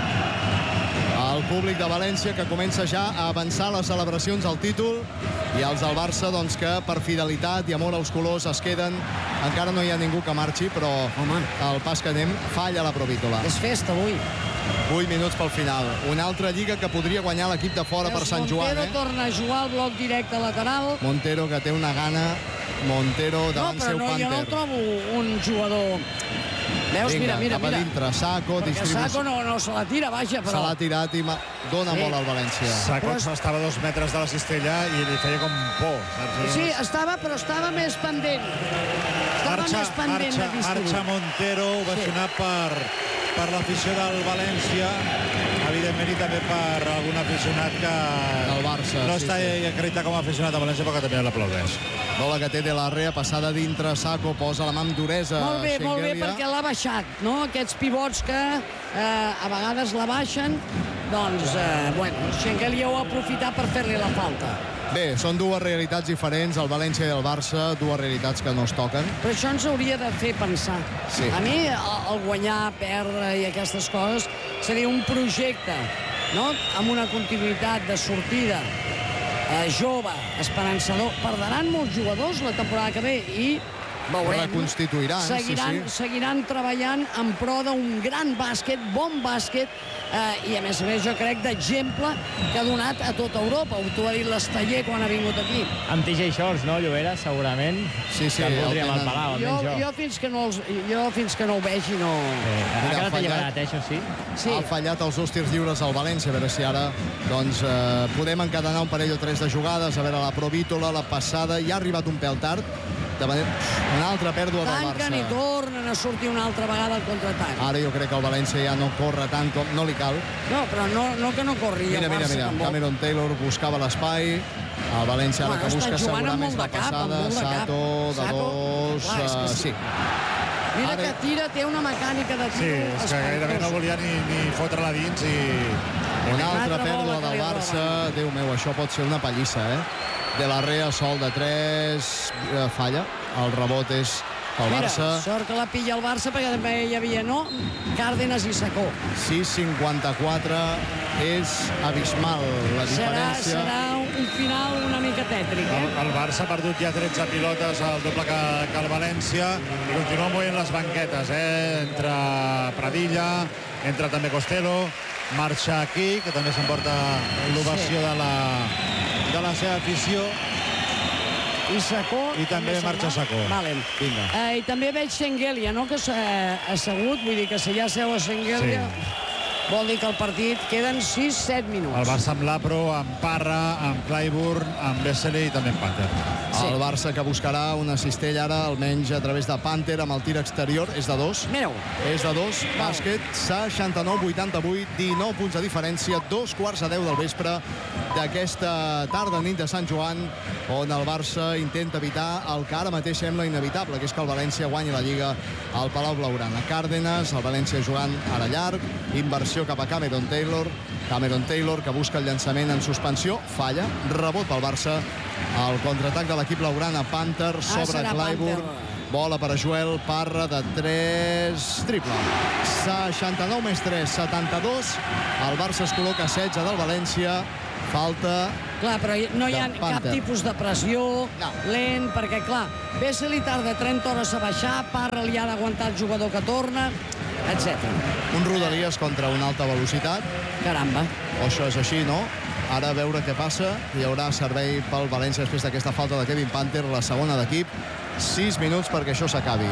El públic de València que comença ja a avançar les celebracions al títol i els del Barça, doncs, que per fidelitat i amor als colors es queden. Encara no hi ha ningú que marxi, però Home. el pas que anem falla la Provítola. És festa avui. vuit minuts pel final. Una altra lliga que podria guanyar l'equip de fora per Sant Joan. Montero eh? torna a jugar al bloc directe lateral. Montero, que té una gana. Montero davant no, seu no, Panther. Jo no trobo un jugador... Veus, Vinga, mira, mira, cap a mira. dintre, Sacco, Perquè distribució. Sacco no, no se la tira, vaja, però... Se l'ha tirat i ma... dona Sí. molt al València. Sacco Però- estava a dos metres de la cistella i li feia com por. Saps? Sí, estava, però estava més pendent. Estava Marxa, més pendent marxa, de distribuir. marxa Montero, ovacionat per, per l'afició del València, evidentment, i també per algun aficionat que Del Barça, no sí, està sí. acreditat com a aficionat de València, però que també l'aplaudeix. Bola que té De La Rea, passada dintre, Sacco posa la mà amb duresa. Molt bé, molt bé, Schengelia. perquè l'ha baixat, no? Aquests pivots que eh, a vegades la baixen, doncs, eh, bueno, Schengelia ho ha aprofitat per fer-li la falta. Bé, són dues realitats diferents, el València i el Barça, dues realitats que no es toquen. Però això ens hauria de fer pensar. Sí. A mi, el, el guanyar, perdre i aquestes coses seria un projecte, no?, amb una continuïtat de sortida eh, jove, esperançador. Perdran molts jugadors la temporada que ve i veurem. Reconstituiran, sí, seguiran, sí. Seguiran treballant en pro d'un gran bàsquet, bon bàsquet, eh, i a més a més jo crec d'exemple que ha donat a tota Europa. T'ho ha dit l'Esteller quan ha vingut aquí. Amb T J Shorts, no, Llobera, segurament. Sí, sí, que el el voldríem al tenen. Palau, Jo, almenys jo. jo, fins que no els, jo fins que no ho vegi no... Eh, ha Mira, quedat ha fallat. alliberat, eh, això sí. Sí. Ha fallat els dos tirs lliures al València, a veure si ara doncs, eh, podem encadenar un parell o tres de jugades, a veure la Provítola, la passada, ja ha arribat un pèl tard, de manera... una altra pèrdua del Tanquen i Barça. tornen a sortir una altra vegada al contraatac. Ara jo crec que el València ja no corre tant com no li cal. No, però no, no que no corri Mira, el mira, Barça mira, tampoc. Cameron Taylor buscava l'espai, el València ara Bueno, que està busca jugant assegurar amb més molt la de cap, amb passada, molt de cap. Sato, de Sato, dos, clar, és que eh, sí. sí. Mira Ara- que tira, té una mecànica de Sí, tiro. és que gairebé no volia ni, ni fotre-la dins i... Una altra altra pèrdua bola que del li Barça. Déu meu, això pot ser una pallissa, eh? De La Rea, sol de tres, eh, falla. El rebot és pel Mira, Barça. sort que la pilla el Barça, perquè també hi havia, no? Cárdenas i Sacó. sis cinquanta-quatre és abismal la Serà, diferència. serà un final una mica tètric, El, eh? el Barça ha perdut ja tretze pilotes, el doble que, que el València, i continua movent les banquetes, eh? Entre Pradilla, entre també Costello, marxa aquí, que també s'emporta l'ovació Sí. de, la, de la seva afició. I Sacó... I també se'n marxa va? Sacó. Vale. Vinga. Eh, I també veig Schengelia, no?, que s'ha assegut, vull dir que si ja seu a Schengelia... Sí. vol dir que el partit queden sis set minuts. El Barça amb Lapro, amb Parra, amb Clyburn, amb Vesely i també amb Panther. Sí. El Barça que buscarà una cistella ara, almenys a través de Panther, amb el tir exterior. És de dos. Mireu. És de dos. Bàsquet, seixanta-nou vuitanta-vuit, dinou punts de diferència, dos quarts a deu del vespre d'aquesta tarda, nit de Sant Joan, on el Barça intenta evitar el que ara mateix sembla inevitable, que és que el València guanyi la Lliga al Palau Blaugrana. Cárdenas, el València jugant ara llarg, inversió cap a Cameron Taylor. Cameron Taylor, que busca el llançament en suspensió, falla, rebot pel Barça. El contraatac de l'equip blaugrana, Panther sobre serà Clyburn. Panther. Bola per a Joel Parra de tres, triple. seixanta-nou més tres, setanta-dos. El Barça es col·loca a setze del València. Falta... Clar, però no hi ha de cap Panther. tipus de pressió, No. lent, perquè, clar, Vesely tarda trenta hores a baixar, Parra li ha d'aguantar el jugador que torna, etcètera. Un Rodalies contra una alta velocitat. Caramba. O això és així, no? Ara a veure què passa. Hi haurà servei pel València després d'aquesta falta de Kevin Panther, la segona d'equip. Sis minuts perquè això s'acabi.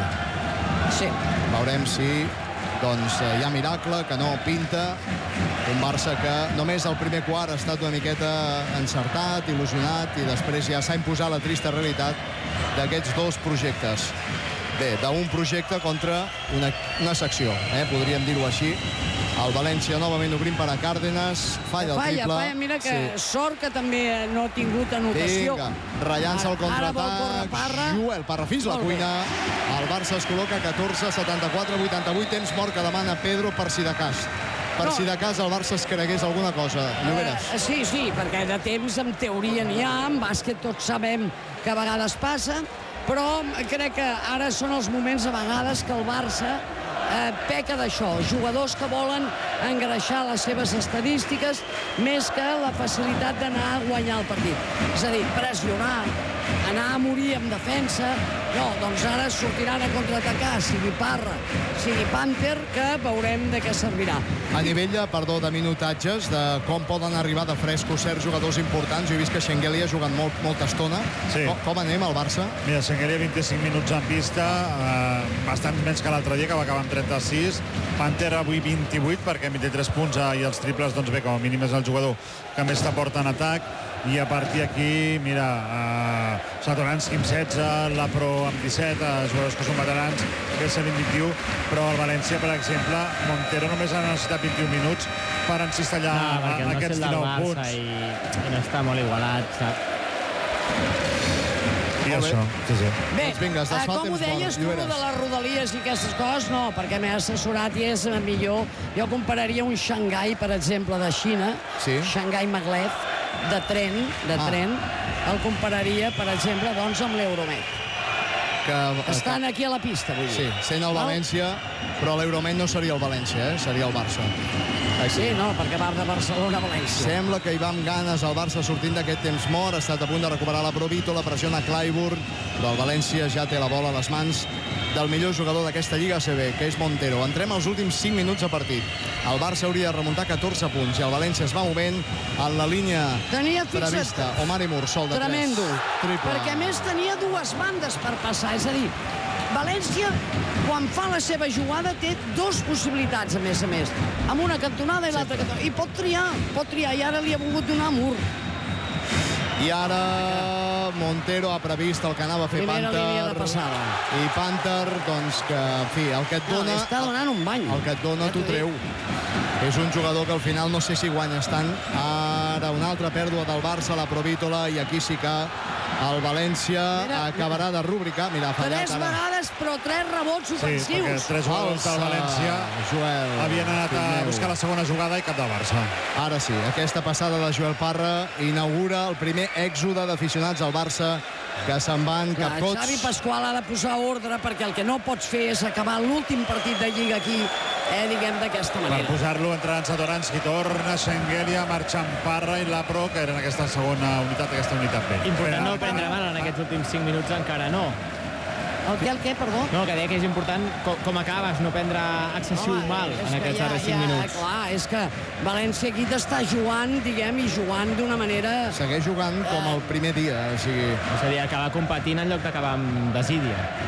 Sí. Veurem si doncs, hi ha miracle, que no pinta. Un Barça que només el primer quart ha estat una miqueta encertat, il·lusionat, i després ja s'ha imposat la trista realitat d'aquests dos projectes. Bé, d'un projecte contra una, una secció, eh? Podríem dir-ho així. El València novament obrint per a Cárdenas, falla el Falla, triple. falla, mira que Sí. sort que també no ha tingut anotació. Vinga, rellança el Ara- ara vol córrer contraatac. Parra. Joel Parra fins la Molt bé. cuina. El Barça es col·loca catorze, setanta-quatre, vuitanta-vuit. Temps mort que demana Pedro per si de cas. Per No. si de cas el Barça es cregués alguna cosa. Lloberes. Eh, sí, sí, perquè de temps en teoria n'hi ha, en bàsquet tots sabem que a vegades passa, però crec que ara són els moments a vegades que el Barça eh, peca d'això, jugadors que volen engreixar les seves estadístiques més que la facilitat d'anar a guanyar el partit. És a dir, pressionar, anar a morir en defensa, no, doncs ara sortiran a contraatacar, sigui Parra, sigui Panther, que veurem de què servirà. A nivell de, perdó, de minutatges, de com poden arribar de frescos certs jugadors importants, jo he vist que Schengelia ha jugat molt, molta estona. Sí. Com, com anem, al Barça? Mira, Schengelia vint-i-cinc minuts en pista, eh, bastant menys que l'altre dia, que va acabar amb trenta-sis. Panther avui vint-i-vuit, perquè amb vint-i-tres punts eh, i els triples, doncs bé, com a mínim és el jugador que més t'aporta en atac. I a partir d'aquí, mira, eh, Satoranski amb setze, Lapro amb disset, eh, jugadors que són veterans, Vesely amb vint-i-u, però el València, per exemple, Montero només ha necessitat vint-i-un minuts per encistellar No, perquè no sé aquests el del dinou Barça punts. i, i no està molt igualat, saps? I Molt bé. això, sí, sí. Bé, Doncs vinga, es desfà eh, com ho temps mort, deies tu, Lloberes. de les rodalies i aquestes coses? No, perquè m'he assessorat i és millor. Jo compararia un Xangai, per exemple, de Xina, Sí. Xangai Maglev, de tren, de Ah. tren, el compararia, per exemple, doncs, amb l'Euromet. Que, Estan aquí a la pista, vull dir. Sí, sent el Val? València, però l'Euromet no seria el València, eh? Seria el Barça. Sí, no, perquè va de Barcelona a València. Sembla que hi va amb ganes el Barça sortint d'aquest temps mort. Ha estat a punt de recuperar la Provito, la pressiona Clyburn, però el València ja té la bola a les mans del millor jugador d'aquesta Lliga A C B, que és Montero. Entrem als últims cinc minuts de partit. El Barça hauria de remuntar catorze punts i el València es va movent en la línia Tenia, fixa't, prevista. Omar Imur, sol de tres. tremendo. Triple. Perquè a més tenia dues bandes per passar, és a dir, València, quan fa la seva jugada, té dos possibilitats, a més a més. Amb una cantonada i l'altra cantonada. I pot triar, pot triar, i ara li ha volgut donar Mur. I ara Montero ha previst el que anava a fer Primera Panther. línia de passada. I Panther, doncs, que, en fi, el que et No, dona... li està donant un bany. El que et dona Ja t'ho t'ho dic. treu. És un jugador que al final no sé si guanyes tant. Ara una altra pèrdua del Barça, la Provítola, i aquí sí que el València Mira, acabarà de rubricar. Mira, ha fallat Tres ara. vegades, però tres rebots Sí, perquè ofensius. tres jugadors del València Joel. havien anat a Pinyeu. buscar la segona jugada i cap del Barça. Ara sí, aquesta passada de Joel Parra inaugura el primer èxode d'aficionats al Barça que se'n van Clar, cap cots. Xavi Pasqual ha de posar ordre perquè el que no pots fer és acabar l'últim partit de Lliga aquí, eh, diguem d'aquesta Per manera. posar-lo entrant Satoranski, torna Schengelia, marxant Parra i Lapro, que eren aquesta segona unitat, aquesta unitat B. Important no Bé, prendre mal en aquests últims cinc minuts, encara no. El què, el què, perdó? No, que deia que és important com, com acabes, no prendre excessiu Home, mal és en que aquests ja- darrers cinc ja, minuts. Clar, és que València aquí t'està jugant, diguem, i jugant d'una manera... Segueix jugant com el primer dia, o sigui... És a dir, acabar competint en lloc d'acabar amb desídia.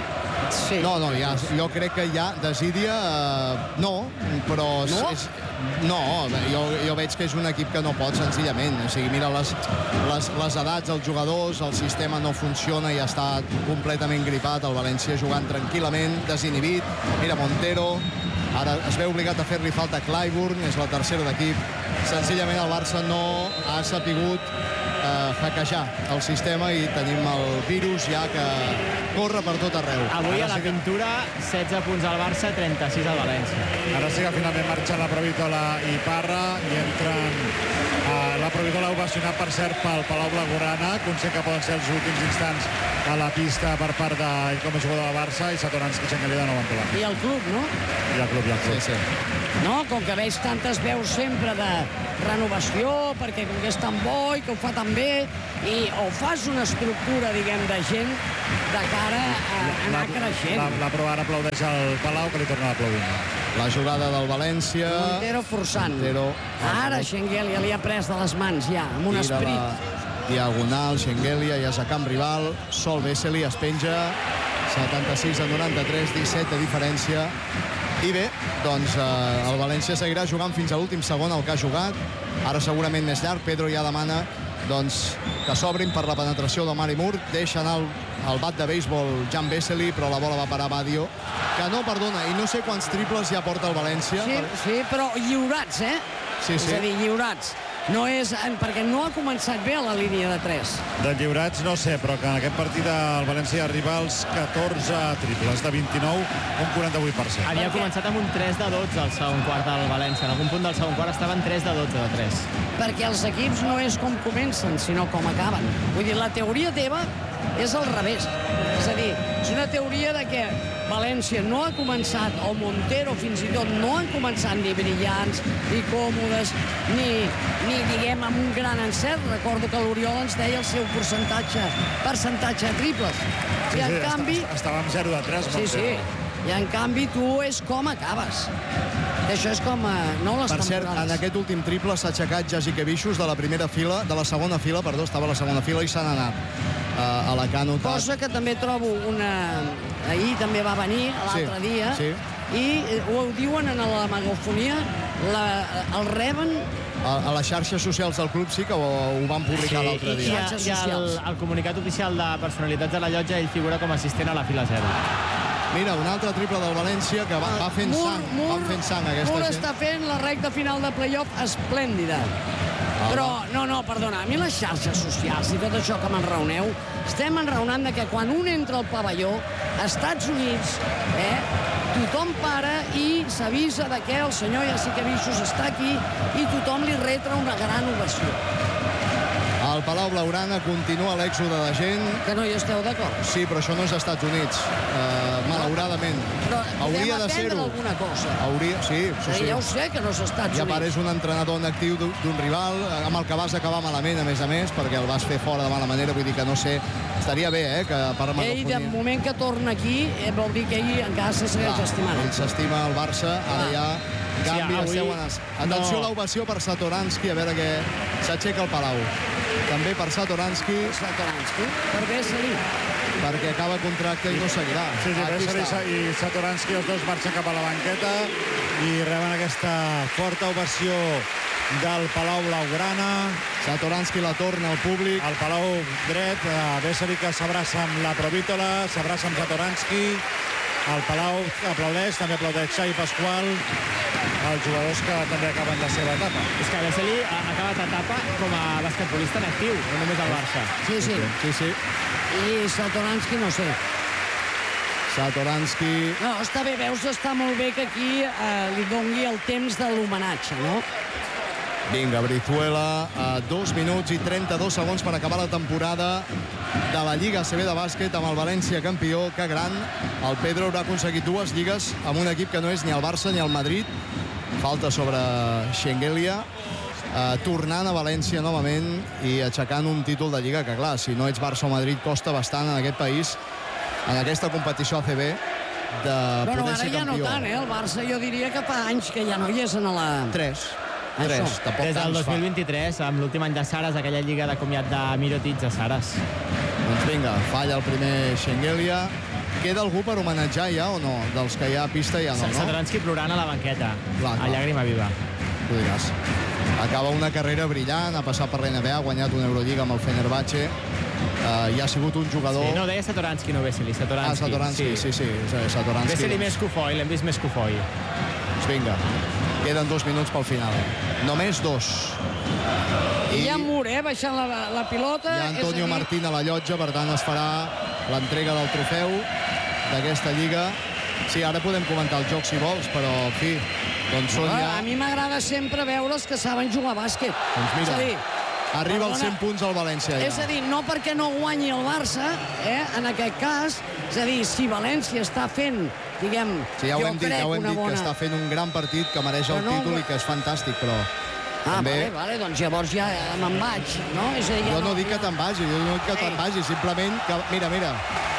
Sí. No, no, ja, jo crec que ja desídia, eh, no, però... No? És, no, jo, jo veig que és un equip que no pot, senzillament. O sigui, mira les, les, les edats dels jugadors, el sistema no funciona i està completament gripat. El València jugant tranquil·lament, desinhibit. Mira, Montero, ara es veu obligat a fer-li falta a Clyburn, és la tercera d'equip. Senzillament el Barça no ha sapigut eh, hackejar el sistema i tenim el virus ja que corre per tot arreu. Avui Ara a la sí que- pintura, setze punts al Barça, trenta-sis al València. Ara sí que finalment marxen la Provitola i Parra i entren a la Provitola ovacionat, per cert, pel Palau Blaugrana, conscient que poden ser els últims instants a la pista per part d'ell com a jugador de Barça, i Satoranski i Xangueli de nou en Polar. I el club, no? I el club, i el club. Sí, sí. No, com que veig tantes veus sempre de renovació, perquè com que és tan bo i que ho fa tan bé, i o fas una estructura, diguem, de gent de cara a anar creixent. La, la prova ara aplaudeix al Palau, que li torna a aplaudir. La jugada del València... Montero forçant. Montero. Ara Schengelia li ha pres de les mans ja, amb un Tira esperit. la diagonal, Schengelia, ja és a camp rival. Sol Vesely es penja. setanta-sis a noranta-tres, disset de diferència. I bé, doncs eh, el València seguirà jugant fins a l'últim segon el que ha jugat. Ara segurament més llarg. Pedro ja demana doncs, que s'obrin per la penetració de Mari Moore. Deixa anar el, el bat de béisbol Jan Vesely, però la bola va parar Badio, que no perdona. I no sé quants triples ja porta el València. Sí, sí, però lliurats, eh? Sí, sí. És a dir, lliurats. No és... Perquè no ha començat bé a la línia de tres. De lliurats no sé, però que en aquest partit el València arriba als catorze triples, de vint-i-nou, un quaranta-vuit per cent. Havia començat amb un tres de dotze al segon quart del València. En algun punt del segon quart estaven tres de dotze de tres. Perquè els equips no és com comencen, sinó com acaben. Vull dir, la teoria teva és al revés. És a dir, és una teoria de que València no ha començat, o Montero fins i tot no han començat ni brillants, ni còmodes, ni, ni diguem, amb un gran encert. Recordo que l'Oriol ens deia el seu percentatge, percentatge de triples. Sí, I en sí, canvi... estava amb zero de tres, Sí, sí. I en canvi tu és com acabes. I això és com... eh, no les Per cert, temporades. en aquest últim triple s'ha aixecat Jasikevičius de la primera fila, de la segona fila, perdó, estava a la segona fila i s'han anat uh, a la que ha notat. Cosa que també trobo una... Ahir també va venir, l'altre Sí, dia, sí. i ho diuen en la megafonia, la, el reben... A, a les xarxes socials del club sí que ho, ho van publicar l'altre i, dia. i, Xarxes i el, socials. el comunicat oficial de personalitats de la llotja, ell figura com a assistent a la fila zero. Mira, un altre triple del València que va, va fent Mur, sang, Mur, van fent sang aquesta Mur gent. està fent la recta final de playoff esplèndida. Però, no, no, perdona, a mi les xarxes socials i tot això que m'enraoneu, estem enraonant de que quan un entra al pavelló, a Estats Units, eh, tothom para i s'avisa de que el senyor Jasikevičius està aquí i tothom li retra una gran ovació. Al Palau Blaugrana continua l'èxode de gent. Que no hi esteu d'acord? Sí, però això no és Estats Units, uh, malauradament. Però Hauria podem de aprendre ser-ho. alguna cosa. Hauria, sí, sí, sí. Ja ho sé que no és Estats I a part Units. és un entrenador en actiu d'un d'un rival amb el que vas acabar malament, a més a més, perquè el vas fer fora de mala manera, vull dir que no sé... Estaria bé, eh, que per Ell, de megafonia... moment que torna aquí, eh, vol dir que ell encara se segueix Clar, estimant. ell s'estima el Barça, ara Clar. ja... Canvi, avui esteu en es... Atenció no. a l'ovació per Satoranski, a veure què... S'aixeca el Palau. També per Satoranski, Satoranski, per Vesely. perquè acaba contracte i no seguirà. Sí, sí, Aquí Vesely està. i Satoranski, els dos marxen cap a la banqueta i reben aquesta forta ovació del Palau Blaugrana. Satoranski la torna al públic. Al Palau dret, Vesely que s'abraça amb la Provítola, s'abraça amb Satoranski. El Palau aplaudeix, també aplaudeix Xavi Pasqual, els jugadors que també acaben la seva etapa. És que Vesely ha acabat etapa com a basquetbolista en actiu, no només al Barça. Sí, sí. Sí, sí. I Satoranski, no sé. Satoranski... No, està bé, veus, està molt bé que aquí eh, li dongui el temps de l'homenatge, no? Vinga, Brizuela, a dos minuts i trenta-dos segons per acabar la temporada de la Lliga A C B de bàsquet amb el València campió. Que gran. El Pedro haurà aconseguit dues lligues amb un equip que no és ni el Barça ni el Madrid. Falta sobre Schengelia. Eh, tornant a València novament i aixecant un títol de Lliga que, clar, si no ets Barça o Madrid, costa bastant en aquest país, en aquesta competició A C B, de Bueno, poder ara ser ja no campió. tant, eh? El Barça jo diria que fa anys que ja no hi és en la... Tres. Això. Tres. Tampoc Des del tants dos fa. mil vint-i-tres, amb l'últim any de Saras, aquella lliga de comiat de Mirotic a Saras. Doncs vinga, falla el primer Schengelia. Queda algú per homenatjar ja o no? Dels que hi ha a pista ja no, no? Satoranski plorant a la banqueta, Clar, a clar. llàgrima viva. Ho diràs. Acaba una carrera brillant, ha passat per l'N B A, ha guanyat una Eurolliga amb el Fenerbahce, uh, i ha sigut un jugador... Sí, no, deia Satoranski, no Vesely, Satoranski. Ah, Satoranski, sí, sí, sí Satoranski. Vesely doncs. més cofoi, l'hem vist més cofoi. Doncs vinga, queden dos minuts pel final. Només dos. I hi ha Mur, eh, baixant la, la pilota. Hi ha Antonio Martín a la llotja, per tant es farà l'entrega del trofeu d'aquesta lliga. Sí, ara podem comentar el joc si vols, però, en fi, doncs són ja... A mi m'agrada sempre veure'ls que saben jugar a bàsquet. Doncs mira, és a dir, arriba als perdona, cent punts al València ja. És a dir, no perquè no guanyi el Barça, eh, en aquest cas, és a dir, si València està fent, diguem, Sí, ja ho jo hem dit, crec ja ho hem una dit, bona... que està fent un gran partit, que mereix el Però no, títol però- i que és fantàstic, però... Ah, també... vale, vale, doncs llavors ja me'n vaig, no? És a dir, ja Jo no dic que te'n vagi, jo no dic que te'n Ei. vagi, simplement que... Mira, mira,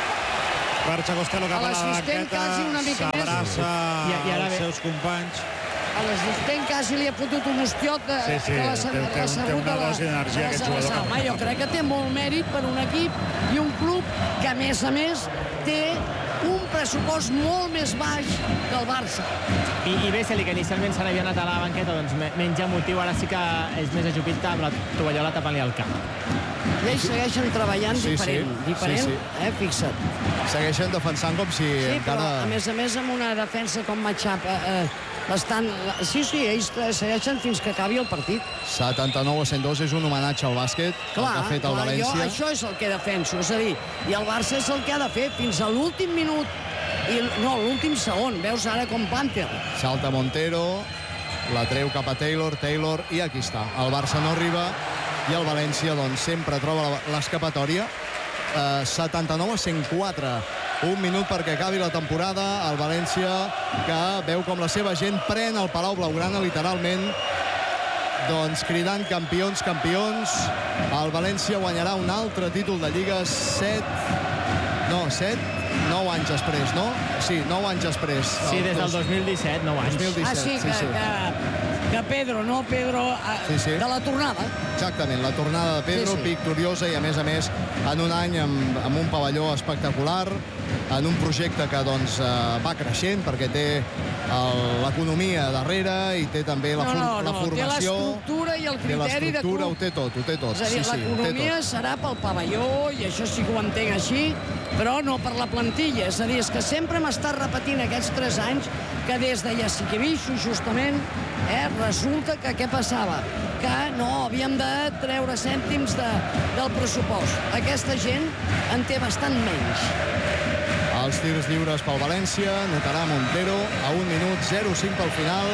Barça Costello cap a la L'assistent banqueta, quasi una mica més. s'abraça I- i ara als ve- seus companys. A l'assistent quasi li ha fotut un ostiot de, Sí, sí, que l'ha té- té- l'ha té sabut una a la- dosi d'energia, a la aquest jugador. Sabasal. Home, jo crec que té molt mèrit per un equip i un club que, a més a més, té un pressupost molt més baix que el Barça. I, i Vesely, que inicialment se n'havia anat a la banqueta, doncs me- menys emotiu, ara sí que és més ajupit amb la tovallola tapant-li el cap. I ells segueixen treballant Sí, sí. diferent, diferent, Sí, sí. eh, fixa't. segueixen defensant com si Sí, però encara... a més a més amb una defensa com Matxap, eh, bastant... Sí, sí, ells segueixen fins que acabi el partit. setanta-nou a cent dos és un homenatge al bàsquet, Clar, el que ha fet el clar, jo València. això és el que defenso, és a dir, i el Barça és el que ha de fer fins a l'últim minut, i no, l'últim segon, veus ara com Panther. Salta Montero, la treu cap a Taylor, Taylor, i aquí està. El Barça no arriba i el València doncs, sempre troba la- l'escapatòria. Eh, setanta-nou a cent quatre. Un minut perquè acabi la temporada. El València, que veu com la seva gent pren el Palau Blaugrana, literalment, doncs cridant campions, campions. El València guanyarà un altre títol de Lliga, set... No, set? Nou anys després, no? Sí, nou anys després. Sí, des del dos- dos mil disset, nou anys. dos mil disset, Ah, sí, sí, que, sí. que, que Pedro, no Pedro, eh, Sí, sí. de la tornada. Exactament, la tornada de Pedro, Sí, sí. victoriosa i, a més a més, en un any amb, amb un pavelló espectacular, en un projecte que doncs, eh, va creixent perquè té el- l'economia darrere i té també la, No, for no, la no, té formació. l'estructura i el Té criteri de l'estructura, club. ho té tot, ho té tot. És a dir, sí, sí, ho té l'economia tot. serà pel pavelló, i això sí que ho entenc així, però no per la plantilla. És a dir, és que sempre hem estat repetint aquests tres anys que des de Jasikevičius, justament, eh, resulta que què passava? Que no, havíem de treure cèntims de, del pressupost. Aquesta gent en té bastant menys. Els tirs lliures pel València, notarà Montero, a un minut, zero cinc pel final.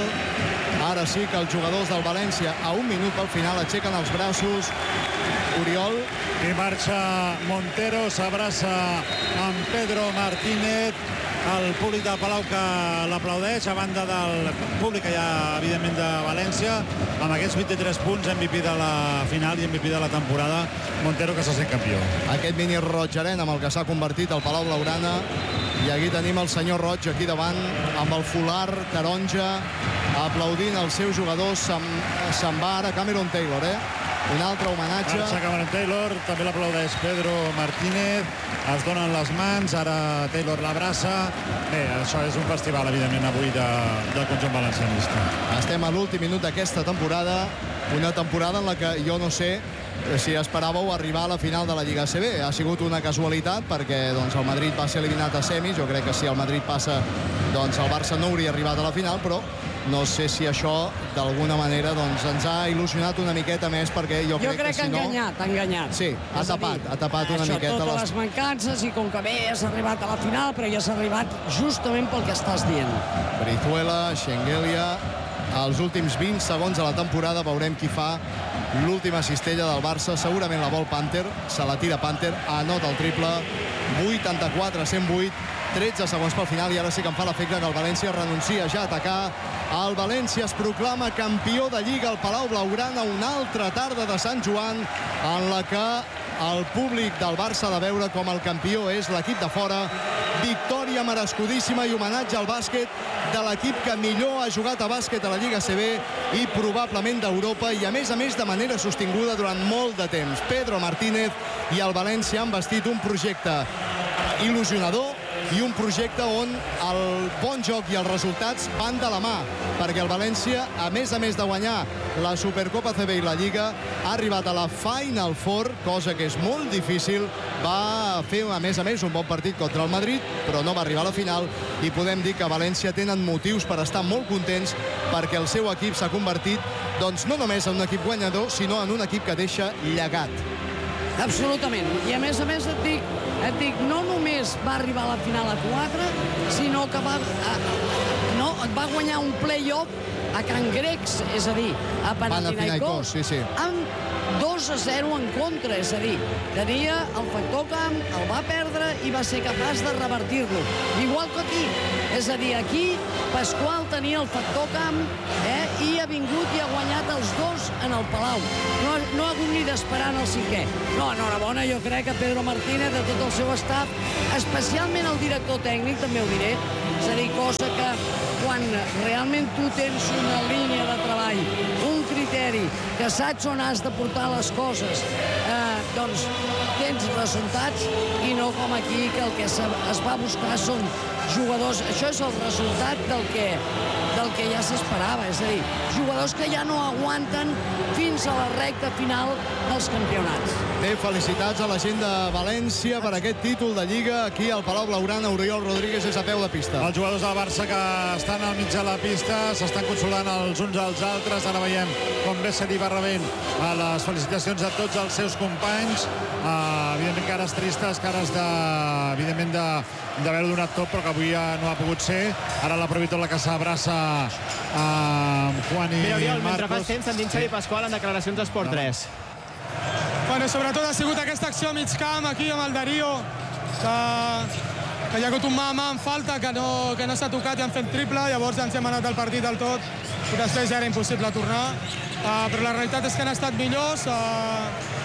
Ara sí que els jugadors del València, a un minut pel final, aixequen els braços. Oriol, I marxa Montero, s'abraça amb Pedro Martínez, el públic del Palau que l'aplaudeix, a banda del públic que hi ha, evidentment, de València, amb aquests vint-i-tres punts, M V P de la final i M V P de la temporada, Montero que se sent campió. aquest mini roig-arena amb el que s'ha convertit el Palau Blaugrana. I aquí tenim el senyor Roig aquí davant amb el folar taronja aplaudint els seus jugadors. Se'n se va ara Cameron Taylor, eh? Un altre homenatge. Marxa Cameron Taylor, també l'aplaudeix Pedro Martínez, es donen les mans, ara Taylor l'abraça. Bé, això és un festival, evidentment, avui de, del conjunt valencianista. Estem a l'últim minut d'aquesta temporada, una temporada en la que jo no sé si esperàveu arribar a la final de la Lliga A C B. Ha sigut una casualitat perquè doncs, el Madrid va ser eliminat a semis. Jo crec que si el Madrid passa, doncs el Barça no hauria arribat a la final, però no sé si això d'alguna manera doncs, ens ha il·lusionat una miqueta més, perquè jo, Jo crec, crec que ha si no... enganyat, ha enganyat. Sí, ha És a tapat, dir, ha tapat una això, miqueta totes les- les mancances, i com que bé, has arribat a la final, però ja has arribat justament pel que estàs dient. Brizuela, Schengelia. Els últims vint segons de la temporada veurem qui fa l'última cistella del Barça. Segurament la vol Panther, se la tira Panther, anota el triple, vuitanta-quatre a cent vuit, tretze segons pel final, i ara sí que em fa l'efecte que el València renuncia ja a atacar. El València es proclama campió de Lliga al Palau Blaugrana, una altra tarda de Sant Joan en la que el públic del Barça ha de veure com el campió és l'equip de fora. Victòria merescudíssima i homenatge al bàsquet de l'equip que millor ha jugat a bàsquet a la Lliga A C B i probablement d'Europa, i a més a més de manera sostinguda durant molt de temps. Pedro Martínez i el València han vestit un projecte il·lusionador, i un projecte on el bon joc i els resultats van de la mà, perquè el València, a més a més de guanyar la Supercopa C B i la Lliga, ha arribat a la Final Four, cosa que és molt difícil. Va fer, a més a més, un bon partit contra el Madrid, però no va arribar a la final, i podem dir que a València tenen motius per estar molt contents perquè el seu equip s'ha convertit, doncs, no només en un equip guanyador, sinó en un equip que deixa llegat. Absolutament. I a més a més et dic, et dic no només va arribar a la final a quatre, sinó que va, a, no, va guanyar un play-off a Can Grecs, és a dir, a Panathinaikos, sí, sí. amb dos a zero en contra, és a dir, tenia el factor camp, el va perdre i va ser capaç de revertir-lo. Igual que aquí, és a dir, aquí Pasqual tenia el factor camp eh, i ha vingut i ha guanyat els dos en el Palau. No, no ha hagut ni d'esperar en el cinquè. No, enhorabona, jo crec que Pedro Martínez, de tot el seu staff, especialment el director tècnic, també ho diré, és a dir, cosa que quan realment tu tens una línia de treball, un criteri, que saps on has de portar les coses, eh, doncs tens resultats, i no com aquí, que el que es va buscar són jugadors. Això és el resultat del que, del que ja s'esperava, és a dir, jugadors que ja no aguanten fins a la recta final dels campionats. Bé, felicitats a la gent de València per aquest títol de Lliga. Aquí al Palau Blaugrana, Oriol Rodríguez és a peu de pista. Els jugadors del Barça que estan al mig de la pista s'estan consolant els uns als altres. Ara veiem com Vesely va rebent a les felicitacions a tots els seus companys. Uh, evidentment, cares tristes, cares de, evidentment de d'haver-ho donat tot, però que avui no ha pogut ser. Ara la Provitola que s'abraça amb Juan i Mira, Oriol, Marcos. mentre fas temps, s'endins Xavi Pasqual en declaracions d'Esport tres. Bueno, sobretot ha sigut aquesta acció a mig camp, aquí amb el Darío, que, que hi ha hagut un mà a mà en falta, que no, que no s'ha tocat i han fet triple, llavors ja ens hem anat al partit del tot, i després ja era impossible tornar. Uh, però la realitat és que han estat millors uh,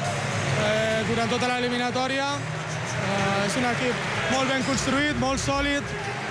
eh, durant tota l'eliminatòria. Uh, és un equip molt ben construït, molt sòlid,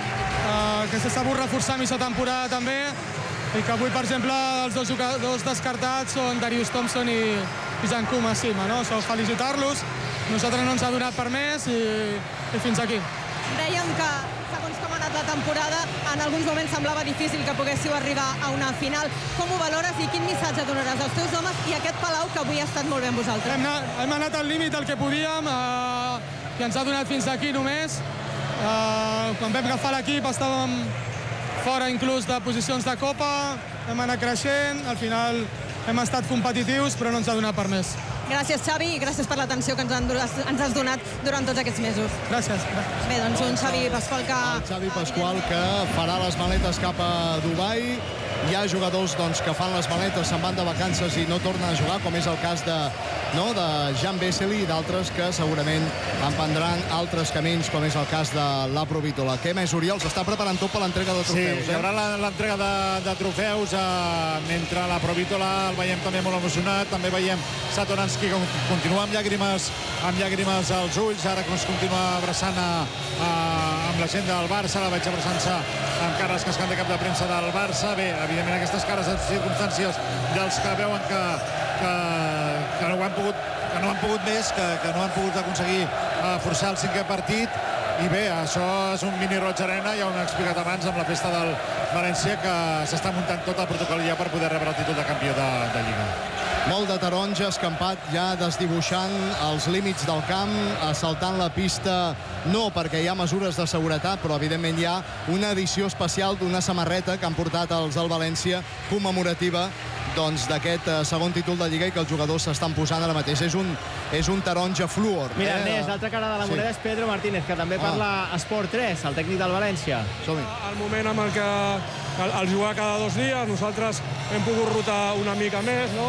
uh, que s'ha sabut reforçar mitja temporada també, i que avui, per exemple, els dos jugadors descartats són Darius Thompson i, i Jan Kuma Sima, no? So, felicitar-los. Nosaltres no ens ha donat per més i, i fins aquí. Dèiem que, segons com ha anat la temporada, en alguns moments semblava difícil que poguéssiu arribar a una final. Com ho valores i quin missatge donaràs als teus homes i a aquest Palau que avui ha estat molt bé amb vosaltres? Hem anat, hem anat al límit del que podíem, eh, que ens ha donat fins aquí només. Eh, quan vam agafar l'equip estàvem fora inclús de posicions de Copa, hem anat creixent, al final hem estat competitius, però no ens ha donat per més. Gràcies, Xavi, i gràcies per l'atenció que ens, han, ens has donat durant tots aquests mesos. Gràcies. Bé, doncs un Xavi Pasqual que... El Xavi Pasqual que farà les maletes cap a Dubai. Hi ha jugadors doncs, que fan les maletes, se'n van de vacances i no tornen a jugar, com és el cas de, no, de Jan Vesely i d'altres que segurament emprendran altres camins, com és el cas de la Provitola. Què més, Oriol? S'està preparant tot per l'entrega de trofeus. Sí, hi haurà eh? l'entrega de, de trofeus, eh, mentre la Provitola el veiem també molt emocionat. També veiem Satoransky que continua amb llàgrimes, amb llàgrimes als ulls, ara que es continua abraçant a, a, amb la gent del Barça, la veig abraçant-se amb Carles Cascant de cap de premsa del Barça. Bé, evidentment aquestes cares de circumstàncies dels que veuen que, que, que no ho han pogut, que no han pogut més, que, que no han pogut aconseguir uh, forçar el cinquè partit. I bé, això és un mini Roig Arena, ja ho hem explicat abans amb la festa del València, que s'està muntant tot el protocol ja per poder rebre el títol de campió de, de Lliga. Molt de taronja, escampat ja desdibuixant els límits del camp, assaltant la pista, no perquè hi ha mesures de seguretat, però evidentment hi ha una edició especial d'una samarreta que han portat els del València, commemorativa doncs d'aquest eh, segon títol de Lliga i que els jugadors s'estan posant ara mateix. És un, és un taronja fluor. Mira, eh? Ernest, l'altra cara de la moneda sí. és Pedro Martínez, que també parla a Esport tres, el tècnic del València. Som-hi. El moment amb el que al, al jugar cada dos dies nosaltres hem pogut rotar una mica més, no?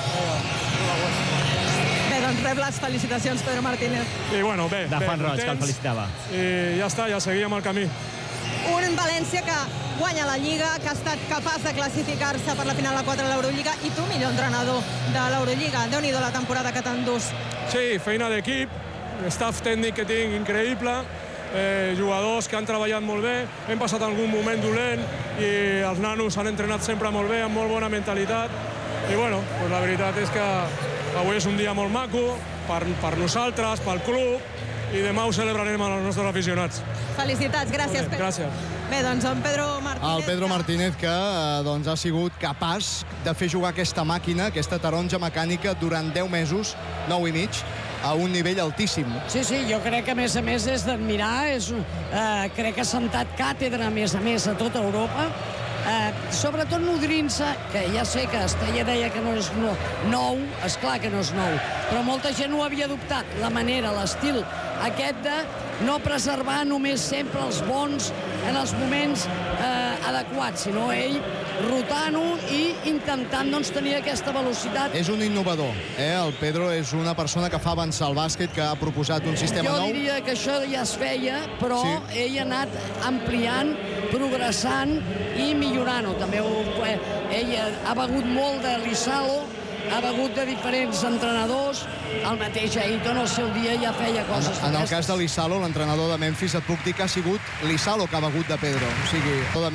Bé, doncs rep les felicitacions, Pedro Martínez. I bueno, bé, de bé, Fan Roig, que el felicitava. I ja està, ja seguíem el camí. Un València que guanya la Lliga, que ha estat capaç de classificar-se per la final a quatre de l'Eurolliga, i tu, millor entrenador de l'Eurolliga. Déu-n'hi-do la temporada que t'endús. Sí, feina d'equip, staff tècnic que tinc increïble, eh, jugadors que han treballat molt bé, hem passat algun moment dolent i els nanos han entrenat sempre molt bé, amb molt bona mentalitat. I bueno, pues la veritat és que avui és un dia molt maco per, per nosaltres, pel club, i demà ho celebrarem amb els nostres aficionats. Felicitats, gràcies. Bé, gràcies. Bé, doncs en Pedro Martínez... El Pedro Martínez que eh, doncs, ha sigut capaç de fer jugar aquesta màquina, aquesta taronja mecànica, durant deu mesos, nou i mig, a un nivell altíssim. Sí, sí, jo crec que a més a més és d'admirar, és, eh, crec que ha sentat càtedra a més a més a tota Europa, eh, sobretot nodrint-se, que ja sé que Estella deia que no és no, nou, esclar que no és nou, però molta gent ho havia adoptat, la manera, l'estil aquest de no preservar només sempre els bons en els moments eh, adequats, sinó ell rotant-ho i intentant doncs, tenir aquesta velocitat. És un innovador, eh? El Pedro és una persona que fa avançar el bàsquet, que ha proposat un sistema jo nou. Jo diria que això ja es feia, però sí. ell ha anat ampliant, progressant i millorant-ho. També ho, eh, ell ha begut molt de l'Isalo, ha begut de diferents entrenadors, el mateix Ayton al seu dia ja feia coses en, en el cas de l'Isalo, l'entrenador de Memphis, et puc dir que ha sigut l'Isalo que ha begut de Pedro. O sigui,